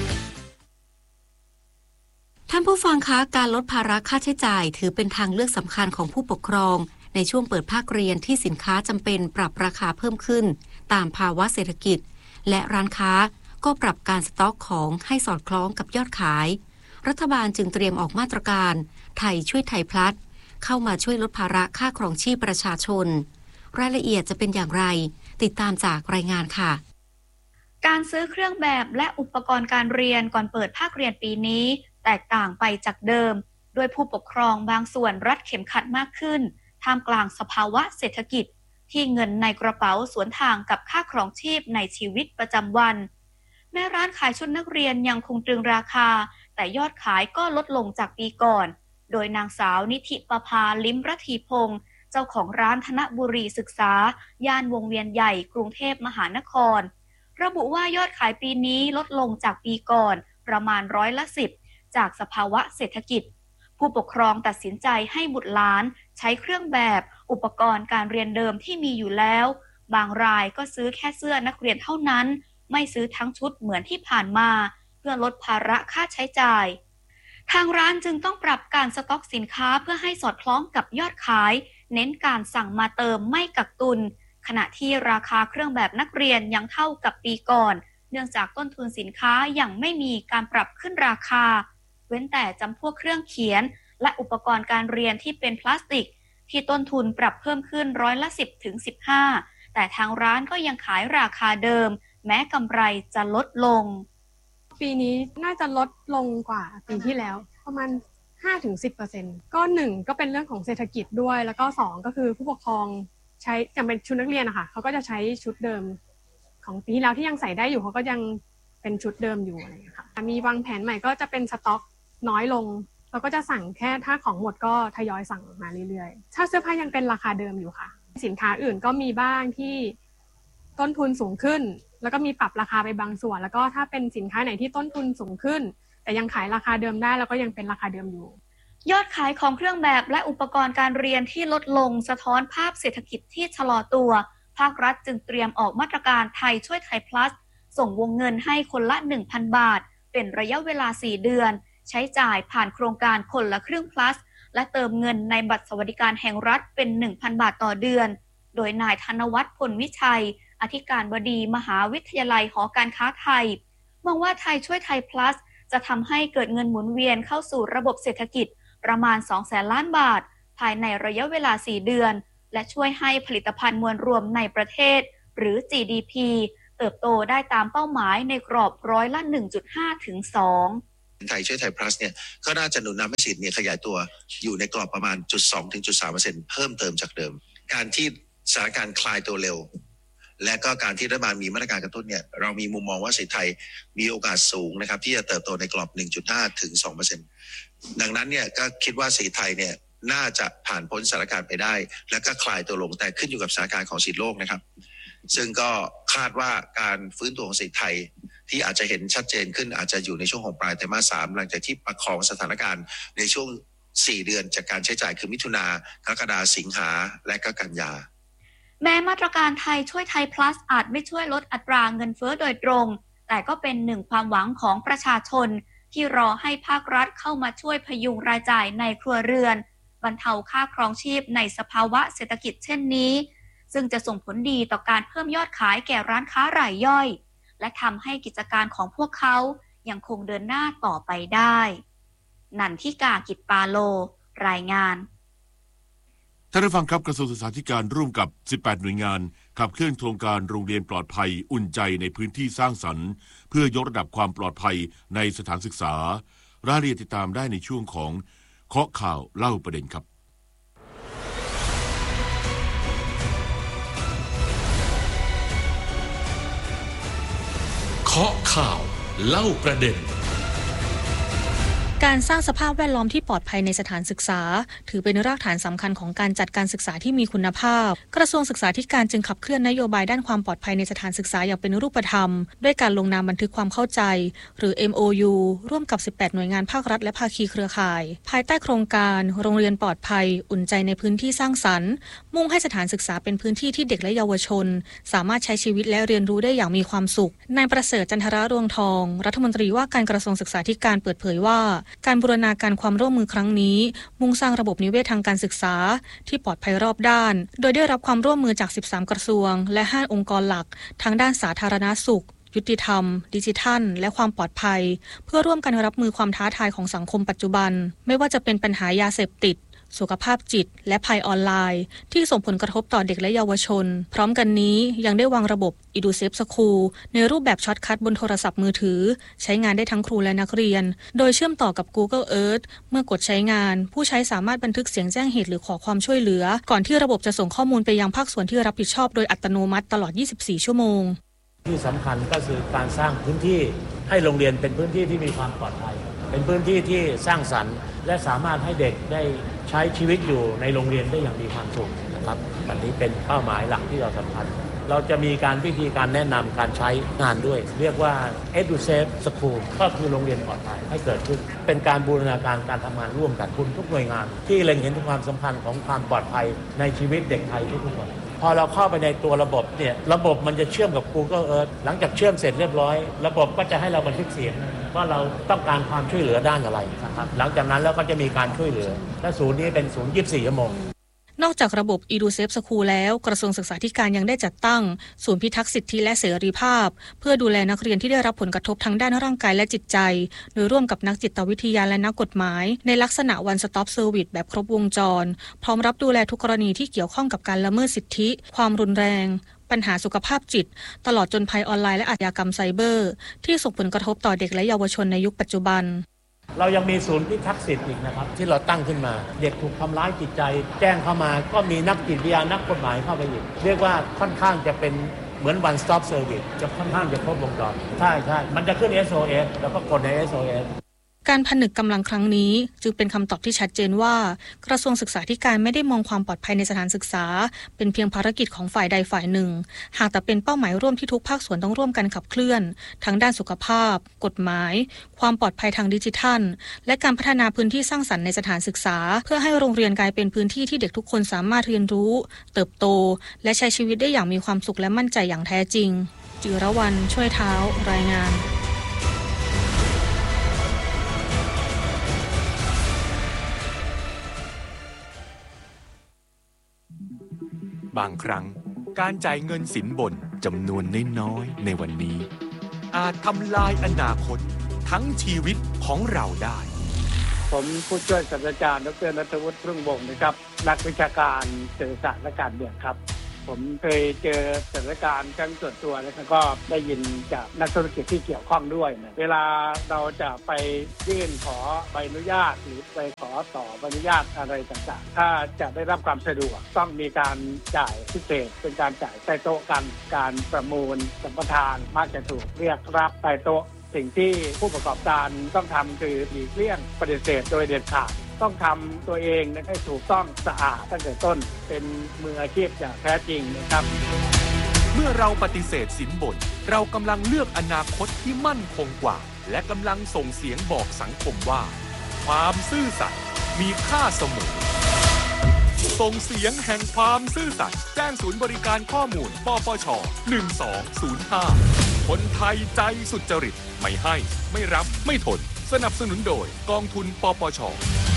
ท่านผู้ฟังคะการลดภาระค่าใช้จ่ายถือเป็นทางเลือกสำคัญของผู้ปกครองในช่วงเปิดภาคเรียนที่สินค้าจำเป็นปรับราคาเพิ่มขึ้นตามภาวะเศรษฐกิจและร้านค้าก็ปรับการสต็อกของให้สอดคล้องกับยอดขายรัฐบาลจึงเตรียมออกมาตรการไทยช่วยไทยพลัสเข้ามาช่วยลดภาระค่าครองชีพประชาชนรายละเอียดจะเป็นอย่างไรติดตามจากรายงานค่ะการซื้อเครื่องแบบและอุปกรณ์การเรียนก่อนเปิดภาคเรียนปีนี้แตกต่างไปจากเดิมโดยผู้ปกครองบางส่วนรัดเข็มขัดมากขึ้นท่ามกลางสภาวะเศรษฐกิจที่เงินในกระเป๋าสวนทางกับค่าครองชีพในชีวิตประจำวันแม้ร้านขายชุดนักเรียนยังคงตรึงราคาแต่ยอดขายก็ลดลงจากปีก่อนโดยนางสาวนิธิประภาลิ้มระทีพงศ์เจ้าของร้านธนบุรีศึกษาย่านวงเวียนใหญ่กรุงเทพมหานครระบุว่ายอดขายปีนี้ลดลงจากปีก่อนประมาณร้อยละสิบจากสภาวะเศรษฐกิจผู้ปกครองตัดสินใจให้บุตรหลานใช้เครื่องแบบอุปกรณ์การเรียนเดิมที่มีอยู่แล้วบางรายก็ซื้อแค่เสื้อนักเรียนเท่านั้นไม่ซื้อทั้งชุดเหมือนที่ผ่านมาเพื่อลดภาระค่าใช้จ่ายทางร้านจึงต้องปรับการสต็อกสินค้าเพื่อให้สอดคล้องกับยอดขายเน้นการสั่งมาเติมไม่กักตุนขณะที่ราคาเครื่องแบบนักเรียนยังเท่ากับปีก่อนเนื่องจากต้นทุนสินค้ายังไม่มีการปรับขึ้นราคาเว้นแต่จำพวกเครื่องเขียนและอุปกรณ์การเรียนที่เป็นพลาสติกที่ต้นทุนปรับเพิ่มขึ้นร้อยละสิบถึงสิบห้าแต่ทางร้านก็ยังขายราคาเดิมแม้กำไรจะลดลงปีนี้น่าจะลดลงกว่าปีที่แล้วประมาณ ห้าถึงสิบเปอร์เซ็นต์ ก็หนึ่งก็เป็นเรื่องของเศรษฐกิจด้วยแล้วก็สองก็คือผู้ปกครองใช้จำเป็นชุดนักเรียนนะคะเขาก็จะใช้ชุดเดิมของปีที่แล้วที่ยังใส่ได้อยู่เขาก็ยังเป็นชุดเดิมอยู่อะไรอย่างเงี้ยค่ะมีวางแผนใหม่ก็จะเป็นสต็อกน้อยลงเราก็จะสั่งแค่ถ้าของหมดก็ทยอยสั่งมาเรื่อยๆถ้าเสื้อผ้ายังเป็นราคาเดิมอยู่ค่ะสินค้าอื่นก็มีบ้างที่ต้นทุนสูงขึ้นแล้วก็มีปรับราคาไปบางส่วนแล้วก็ถ้าเป็นสินค้าไหนที่ต้นทุนสูงขึ้นแต่ยังขายราคาเดิมได้แล้วก็ยังเป็นราคาเดิมอยู่ยอดขายของเครื่องแบบและอุปกรณ์การเรียนที่ลดลงสะท้อนภาพเศรษฐกิจที่ชะลอตัวภาครัฐจึงเตรียมออกมาตรการไทยช่วยไทยพลัสส่งวงเงินให้คนละ หนึ่งพัน บาทเป็นระยะเวลาสี่เดือนใช้จ่ายผ่านโครงการคนละครึ่ง plus และเติมเงินในบัตรสวัสดิการแห่งรัฐเป็น หนึ่งพัน บาทต่อเดือนโดยนายธนวัฒน์ พลวิชัยอธิการบดีมหาวิทยาลัยหอการค้าไทยมองว่าไทยช่วยไทย plus จะทำให้เกิดเงินหมุนเวียนเข้าสู่ระบบเศรษฐกิจประมาณ สองแสนล้านบาทภายในระยะเวลา สี่ เดือนและช่วยให้ผลิตภัณฑ์มวลรวมในประเทศหรือ จี ดี พี เติบโตได้ตามเป้าหมายในกรอบร้อยละ หนึ่งจุดห้า ถึง สองไทยช่วยไทย plus เนี่ยก็น่าจะหนุนนำให้เศรษฐกิจขยายตัวอยู่ในกรอบประมาณ จุดสอง ถึง จุดสามเปอร์เซ็นต์ เพิ่มเติมจากเดิมการที่สถานการณ์คลายตัวเร็วและก็การที่รัฐบาลมีมาตรการกระตุ้นเนี่ยเรามีมุมมองว่าเศรษฐกิจไทยมีโอกาสสูงนะครับที่จะเติบโตในกรอบ หนึ่งจุดห้า ถึง สองเปอร์เซ็นต์ ดังนั้นเนี่ยก็คิดว่าเศรษฐกิจไทยเนี่ยน่าจะผ่านพ้นสถานการณ์ไปได้และก็คลายตัวลงแต่ขึ้นอยู่กับสถานการณ์ของเศรษฐกิจโลกนะครับซึ่งก็คาดว่าการฟื้นตัวของเศรษฐกิจไทยที่อาจจะเห็นชัดเจนขึ้นอาจจะอยู่ในช่วงของปลายไตรมาสสามหลังจากที่ประคองสถานการณ์ในช่วงสี่เดือนจากการใช้จ่ายคือมิถุนากรกฎาสิงหาและก็กันยาแม้มาตรการไทยช่วยไทย plus อาจไม่ช่วยลดอัตราเงินเฟ้อโดยตรงแต่ก็เป็นหนึ่งความหวังของประชาชนที่รอให้ภาครัฐเข้ามาช่วยพยุงรายจ่ายในครัวเรือนบรรเทาค่าครองชีพในสภาวะเศรษฐกิจเช่นนี้ซึ่งจะส่งผลดีต่อการเพิ่มยอดขายแก่ร้านค้ารายย่อยและทำให้กิจการของพวกเขายังคงเดินหน้าต่อไปได้นันทิกา กิจปาโลรายงานท่านผู้ฟังครับกระทรวงศึกษาธิการร่วมกับสิบแปดหน่วยงานขับเคลื่อนโครงการโรงเรียนปลอดภัยอุ่นใจในพื้นที่สร้างสรรค์เพื่อยกระดับความปลอดภัยในสถานศึกษารายละเอียดติดตามได้ในช่วงของเคาะข่าวเล่าประเด็นครับเคาะข่าวเล่าประเด็นการสร้างสภาพแวดล้อมที่ปลอดภัยในสถานศึกษาถือเป็นรากฐานสำคัญของการจัดการศึกษาที่มีคุณภาพกระทรวงศึกษาธิการจึงขับเคลื่อนนโยบายด้านความปลอดภัยในสถานศึกษาอย่างเป็นรูปธรรมด้วยการลงนามบันทึกความเข้าใจหรือ เอ็ม โอ ยู ร่วมกับสิบแปดหน่วยงานภาครัฐและภาคีเครือข่ายภายใต้โครงการโรงเรียนปลอดภัยอุ่นใจในพื้นที่สร้างสรรค์มุ่งให้สถานศึกษาเป็นพื้นที่ที่เด็กและเยาวชนสามารถใช้ชีวิตและเรียนรู้ได้อย่างมีความสุขนายประเสริฐจันทรรวงทองรัฐมนตรีว่าการกระทรวงศึกษาธิการเปิดเผยว่าการบูรณาการความร่วมมือครั้งนี้มุ่งสร้างระบบนิเวศทางการศึกษาที่ปลอดภัยรอบด้านโดยได้รับความร่วมมือจากสิบสามกระทรวงและห้าองค์กรหลักทั้งด้านสาธารณสุขยุติธรรมดิจิทัลและความปลอดภัยเพื่อร่วมกันรับมือความท้าทายของสังคมปัจจุบันไม่ว่าจะเป็นปัญหายาเสพติดสุขภาพจิตและภัยออนไลน์ที่ส่งผลกระทบต่อเด็กและเยาวชนพร้อมกันนี้ยังได้วางระบบ EduSafe School ในรูปแบบช็อตคัทบนโทรศัพท์มือถือใช้งานได้ทั้งครูและนักเรียนโดยเชื่อมต่อกับ Google Earth เมื่อกดใช้งานผู้ใช้สามารถบันทึกเสียงแจ้งเหตุหรือขอความช่วยเหลือก่อนที่ระบบจะส่งข้อมูลไปยังภาคส่วนที่รับผิดชอบโดยอัตโนมัติตลอดยี่สิบสี่ชั่วโมงที่สำคัญก็คือการสร้างพื้นที่ให้โรงเรียนเป็นพื้นที่ที่มีความปลอดภัยเป็นพื้นที่ที่สร้างสรรค์และสามารถให้เด็กได้ใช้ชีวิตอยู่ในโรงเรียนได้อย่างมีความสุขนะครับอันนี้เป็นเป้าหมายหลักที่เราสำคัญเราจะมีการวิธีการแนะนำการใช้งานด้วยเรียกว่า EduSafe School ก็คือโรงเรียนปลอดภัยให้เกิดขึ้นเป็นการบูรณาการการทำงานร่วมกันทุกหน่วยงานที่เล็งเห็นถึงความสำคัญของความปลอดภัยในชีวิตเด็กไทยทุกคนพอเราเข้าไปในตัวระบบเนี่ยระบบมันจะเชื่อมกับ Google Earth หลังจากเชื่อมเสร็จเรียบร้อยระบบก็จะให้เราบันทึกเสียงว่าเราต้องการความช่วยเหลือด้านอะไรนะครับหลังจากนั้นแล้วก็จะมีการช่วยเหลือและศูนย์นี้เป็นศูนย์ยี่สิบสี่ชั่วโมงนอกจากระบบ EduSafe School แล้วกระทรวงศึกษาธิการยังได้จัดตั้งศูนย์พิทักษ์สิทธิและเสรีภาพเพื่อดูแลนักเรียนที่ได้รับผลกระทบทั้งด้านร่างกายและจิตใจโดยร่วมกับนักจิตวิทยาและนักกฎหมายในลักษณะ One Stop Service แบบครบวงจรพร้อมรับดูแลทุกกรณีที่เกี่ยวข้องกับการละเมิดสิทธิความรุนแรงปัญหาสุขภาพจิตตลอดจนภัยออนไลน์และอาชญากรรมไซเบอร์ที่ส่งผลกระทบต่อเด็กและเยาวชนในยุคปัจจุบันเรายังมีศูนย์พิทักษ์สิทธิ์อีกนะครับที่เราตั้งขึ้นมาเด็กถูกทำร้ายจิตใจแจ้งเข้ามาก็มีนักจิตวิทยานักกฎหมายเข้าไปอีกเรียกว่าค่อนข้างจะเป็นเหมือน One Stop Service จะค่อนข้างจะครบวงจรใช่ใช่มันจะขึ้น เอส โอ เอส แล้วก็กดใน เอส โอ เอสการผนึกกำลังครั้งนี้จึงเป็นคำตอบที่ชัดเจนว่ากระทรวงศึกษาธิการไม่ได้มองความปลอดภัยในสถานศึกษาเป็นเพียงภารกิจของฝ่ายใดฝ่ายหนึ่งหากแต่เป็นเป้าหมายร่วมที่ทุกภาคส่วนต้องร่วมกันขับเคลื่อนทั้งด้านสุขภาพกฎหมายความปลอดภัยทางดิจิทัลและการพัฒนาพื้นที่สร้างสรรค์ในสถานศึกษาเพื่อให้โรงเรียนกลายเป็นพื้นที่ที่เด็กทุกคนสามารถเรียนรู้เติบโตและใช้ชีวิตได้อย่างมีความสุขและมั่นใจอย่างแท้จริงจิรวรรณช่วยเท้ารายงานบางครั้งการจ่ายเงินสินบนจำนวนน้อยๆในวันนี้อาจทำลายอนาคตทั้งชีวิตของเราได้ผมผู้ช่วยศาสตราจารย์ดรณัฐวุฒิพึ่งวงศ์นะครับนักวิชาการเศรษฐศาสตร์และการเมืองครับผมเคยเจอสถานการณ์ทั้งส่วนตัวแล้วก็ได้ยินจากนักธุรกิจที่เกี่ยวข้องด้วยนะเวลาเราจะไปยื่นขอใบอนุญาตหรือไปขอต่อใบอนุญาตอะไรต่างๆถ้าจะได้รับความสะดวกต้องมีการจ่ายพิเศษเป็นการจ่ายใต้โต๊ะกันการประมูลสัมปทานมักจะถูกเรียกรับใต้โต๊ะสิ่งที่ผู้ประกอบการต้องทำคือหลีกเลี่ยงปฏิเสธโดยเด็ดขาดต้องทำตัวเองให้ถูกต้องสะอาดตั้งแต่ต้นเป็นมืออาชีพอย่างแท้จริงนะครับเมื่อเราปฏิเสธสินบนเรากำลังเลือกอนาคตที่มั่นคงกว่าและกำลังส่งเสียงบอกสังคมว่าความซื่อสัตย์มีค่าเสมอส่งเสียงแห่งความซื่อสัตย์แจ้งศูนย์บริการข้อมูลปปชหนึ่งสองศูนย์ห้าคนไทยใจสุจริตไม่ให้ไม่รับไม่ทนสนับสนุนโดยกองทุนปปช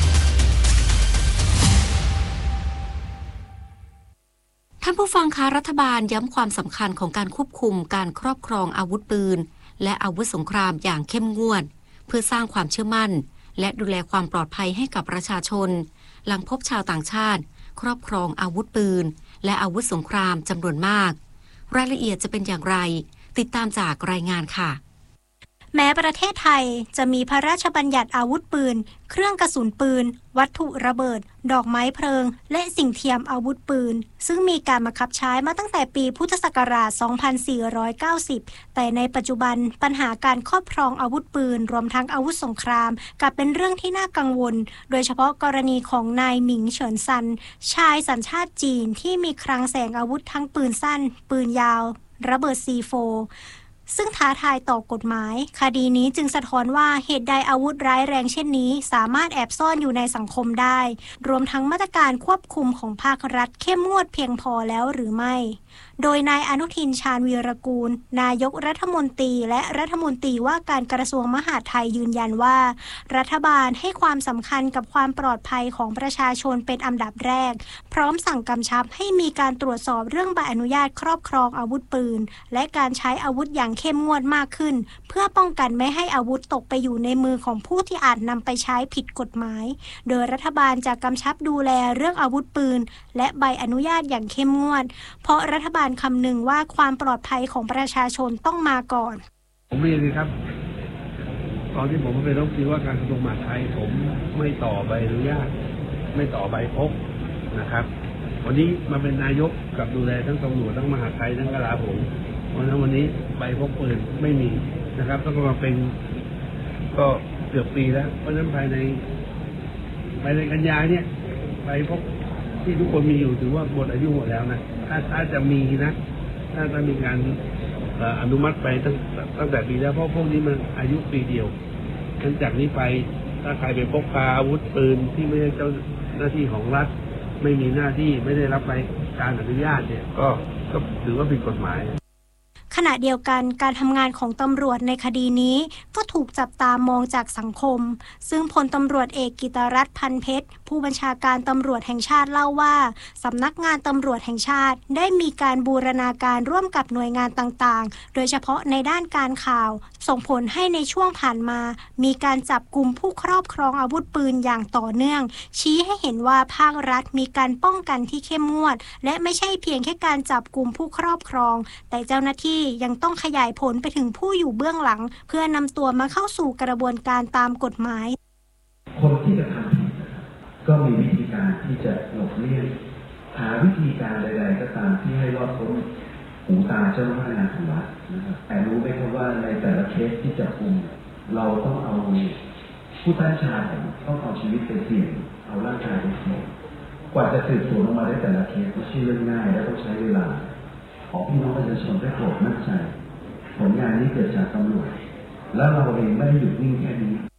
ท่านผู้ฟังคะรัฐบาลย้ำความสำคัญของการควบคุมการครอบครองอาวุธปืนและอาวุธสงครามอย่างเข้มงวดเพื่อสร้างความเชื่อมั่นและดูแลความปลอดภัยให้กับประชาชนหลังพบชาวต่างชาติครอบครองอาวุธปืนและอาวุธสงครามจำนวนมากรายละเอียดจะเป็นอย่างไรติดตามจากรายงานค่ะแม้ประเทศไทยจะมีพระราชบัญญัติอาวุธปืนเครื่องกระสุนปืนวัตถุระเบิดดอกไม้เพลิงและสิ่งเทียมอาวุธปืนซึ่งมีการบังคับใช้มาตั้งแต่ปีพุทธศักราช สองพันสี่ร้อยเก้าสิบ แต่ในปัจจุบันปัญหาการครอบครองอาวุธปืนรวมทั้งอาวุธสงครามกลับเป็นเรื่องที่น่ากังวลโดยเฉพาะกรณีของนายหมิงเฉินซันชายสัญชาติจีนที่มีคลังแสงอาวุธทั้งปืนสั้นปืนยาวระเบิด ซี โฟร์ซึ่งท้าทายต่อกฎหมายคดีนี้จึงสะท้อนว่าเหตุใดอาวุธร้ายแรงเช่นนี้สามารถแอบซ่อนอยู่ในสังคมได้รวมทั้งมาตรการควบคุมของภาครัฐเข้มงวดเพียงพอแล้วหรือไม่โดยนายอนุทินชาญวีรกูลนายกรัฐมนตรีและรัฐมนตรีว่าการกระทรวงมหาดไทยยืนยันว่ารัฐบาลให้ความสำคัญกับความปลอดภัยของประชาชนเป็นอันดับแรกพร้อมสั่งกำชับให้มีการตรวจสอบเรื่องใบอนุญาตครอบครองอาวุธปืนและการใช้อาวุธอย่างเข้มงวดมากขึ้นเพื่อป้องกันไม่ให้อาวุธตกไปอยู่ในมือของผู้ที่อาจนำไปใช้ผิดกฎหมายโดยรัฐบาลจะกำชับดูแลเรื่องอาวุธปืนและใบอนุญาตอย่างเข้มงวดเพราะรัฐบาลคำนึงว่าความปลอดภัยของประชาชนต้องมาก่อนผมเรียนเลยครับตอนที่ผมเป็นรัฐมนตรีว่าการกระทรวงมหาดไทยผมไม่ต่อใบอนุญาตไม่ต่อใบพกนะครับวันนี้มาเป็นนายกกับดูแลทั้งตำรวจทั้งมหาดไทยทั้งกลาโหมเพราะฉะนั้นวันนี้ใบพกปืนไม่มีนะครับต้องมาเป็นก็เกือบปีแล้วเพราะฉะนั้นภายในภายในกันยาเนี่ยใบพกที่ทุกคนมีอยู่ถือว่าหมดอายุหมดแล้วนะถ้าถ้าจะมีนะถ้าจะมีการอนุมัติไปตั้งตั้งแต่ปีแล้วเพราะพวกนี้มันอายุปีเดียวหลังจากนี้ไปถ้าใครไปพกพาอาวุธปืนที่ไม่ใช่เจ้าหน้าที่ของรัฐไม่มีหน้าที่ไม่ได้รับใบการอนุญาตเนี่ยก็ก็ถือว่าผิดกฎหมายขณะเดียวกันการทำงานของตำรวจในคดีนี้ก็ถูกจับตามองจากสังคมซึ่งพลตำรวจเอกกิตรัตน์พันเพชรผู้บัญชาการตำรวจแห่งชาติเล่าว่าสำนักงานตำรวจแห่งชาติได้มีการบูรณาการร่วมกับหน่วยงานต่างๆโดยเฉพาะในด้านการข่าวส่งผลให้ในช่วงผ่านมามีการจับกุมผู้ครอบครองอาวุธปืนอย่างต่อเนื่องชี้ให้เห็นว่าภาครัฐมีการป้องกันที่เข้มงวดและไม่ใช่เพียงแค่การจับกุมผู้ครอบครองแต่เจ้าหน้าที่ยังต้องขยายผลไปถึงผู้อยู่เบื้องหลังเพื่อนำตัวมาเข้าสู่กระบวนการตามกฎหมายคนที่จะทำผิดก็มีวิธีการที่จะหลบเลี่ยงหาวิธีการใดๆก็ตามที่ให้รอดพ้นหูตาเจ้าพนักงานของรัฐนะครับแต่รู้ไหมครับว่าในแต่ละเคสที่จับกุมเราต้องเอาผู้ใต้ชาญต้องเอาชีวิตไปเสี่ยงเอาร่างกายไปเสี่ยงกว่าจะสืบสวนออกมาได้แต่ละเคสไม่ใช่เรื่องง่ายและต้องใช้เวลาขอพี่น้องประชาชนได้โปรดมั่นใจผลงานนี้เกิดจากตำรวจและเราเองไม่ได้หยุดนิ่งแค่นี้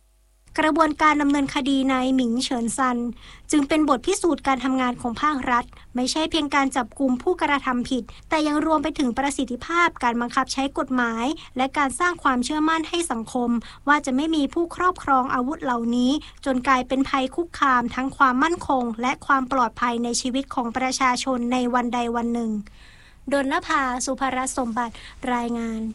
กระบวนการดำเนินคดีนายหมิงเฉินซันจึงเป็นบทพิสูจน์การทำงานของภาครัฐไม่ใช่เพียงการจับกุมผู้กระทำผิดแต่ยังรวมไปถึงประสิทธิภาพการบังคับใช้กฎหมายและการสร้างความเชื่อมั่นให้สังคมว่าจะไม่มีผู้ครอบครองอาวุธเหล่านี้จนกลายเป็นภัยคุกคามทั้งความมั่นคงและความปลอดภัยในชีวิตของประชาชนในวันใดวันหนึ่งดลภา สุภรัตน์สมบัติรายงาน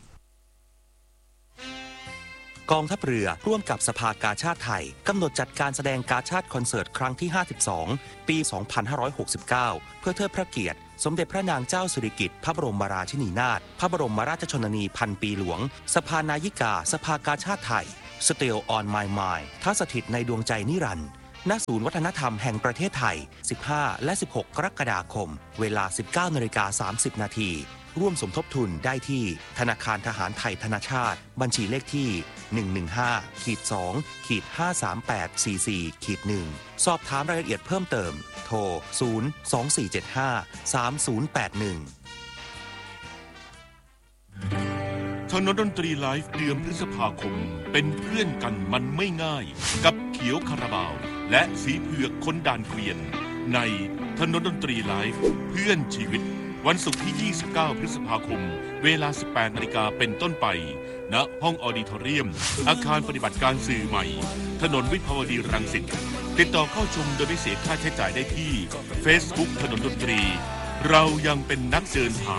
กองทัพเรือร่วมกับสภากาชาดไทยกำหนดจัดการแสดงกาชาดคอนเสิร์ตครั้งที่ห้าสิบสองปี สองพันห้าร้อยหกสิบเก้า เพื่อเทิดพระเกียรติสมเด็จพระนางเจ้าสิริกิติ์พระบรมราชินีนาถพระบรมราชชนนีพันปีหลวงสภานายิกาสภากาชาดไทย Still on my mind ท่าสถิตในดวงใจนิรันดร์ณศูนย์วัฒนธรรมแห่งประเทศไทยสิบห้าและสิบหกกรกฎาคมเวลา สิบเก้านาฬิกาสามสิบนาทีร่วมสมทบทุนได้ที่ธนาคารทหารไทยธนชาติบัญชีเลขที่ หนึ่ง หนึ่ง ห้า สอง ห้า สาม แปด สี่ สี่ หนึ่ง สอบถามรายละเอียดเพิ่มเติมโทร ศูนย์ สอง สี่ เจ็ด ห้า สาม ศูนย์ แปด หนึ่งถนนดนตรีไลฟ์เดือนพฤษภาคมเป็นเพื่อนกันมันไม่ง่ายกับเขียวคาราบาวและสีเผือกคนด่านเกวียนในถนนดนตรีไลฟ์เพื่อนชีวิตวันศุกร์ที่ ยี่สิบเก้า พฤษภาคมเวลา สิบแปดนาฬิกาเป็นต้นไปณห้องออดิทอเรียมอาคารปฏิบัติการสื่อใหม่ถนนวิภาวดีรังสิตติดต่อเข้าชมโดยไม่เสียค่าใช้จ่ายได้ที่ Facebook ถนนดนตรีเรายังเป็นนักเดินทาง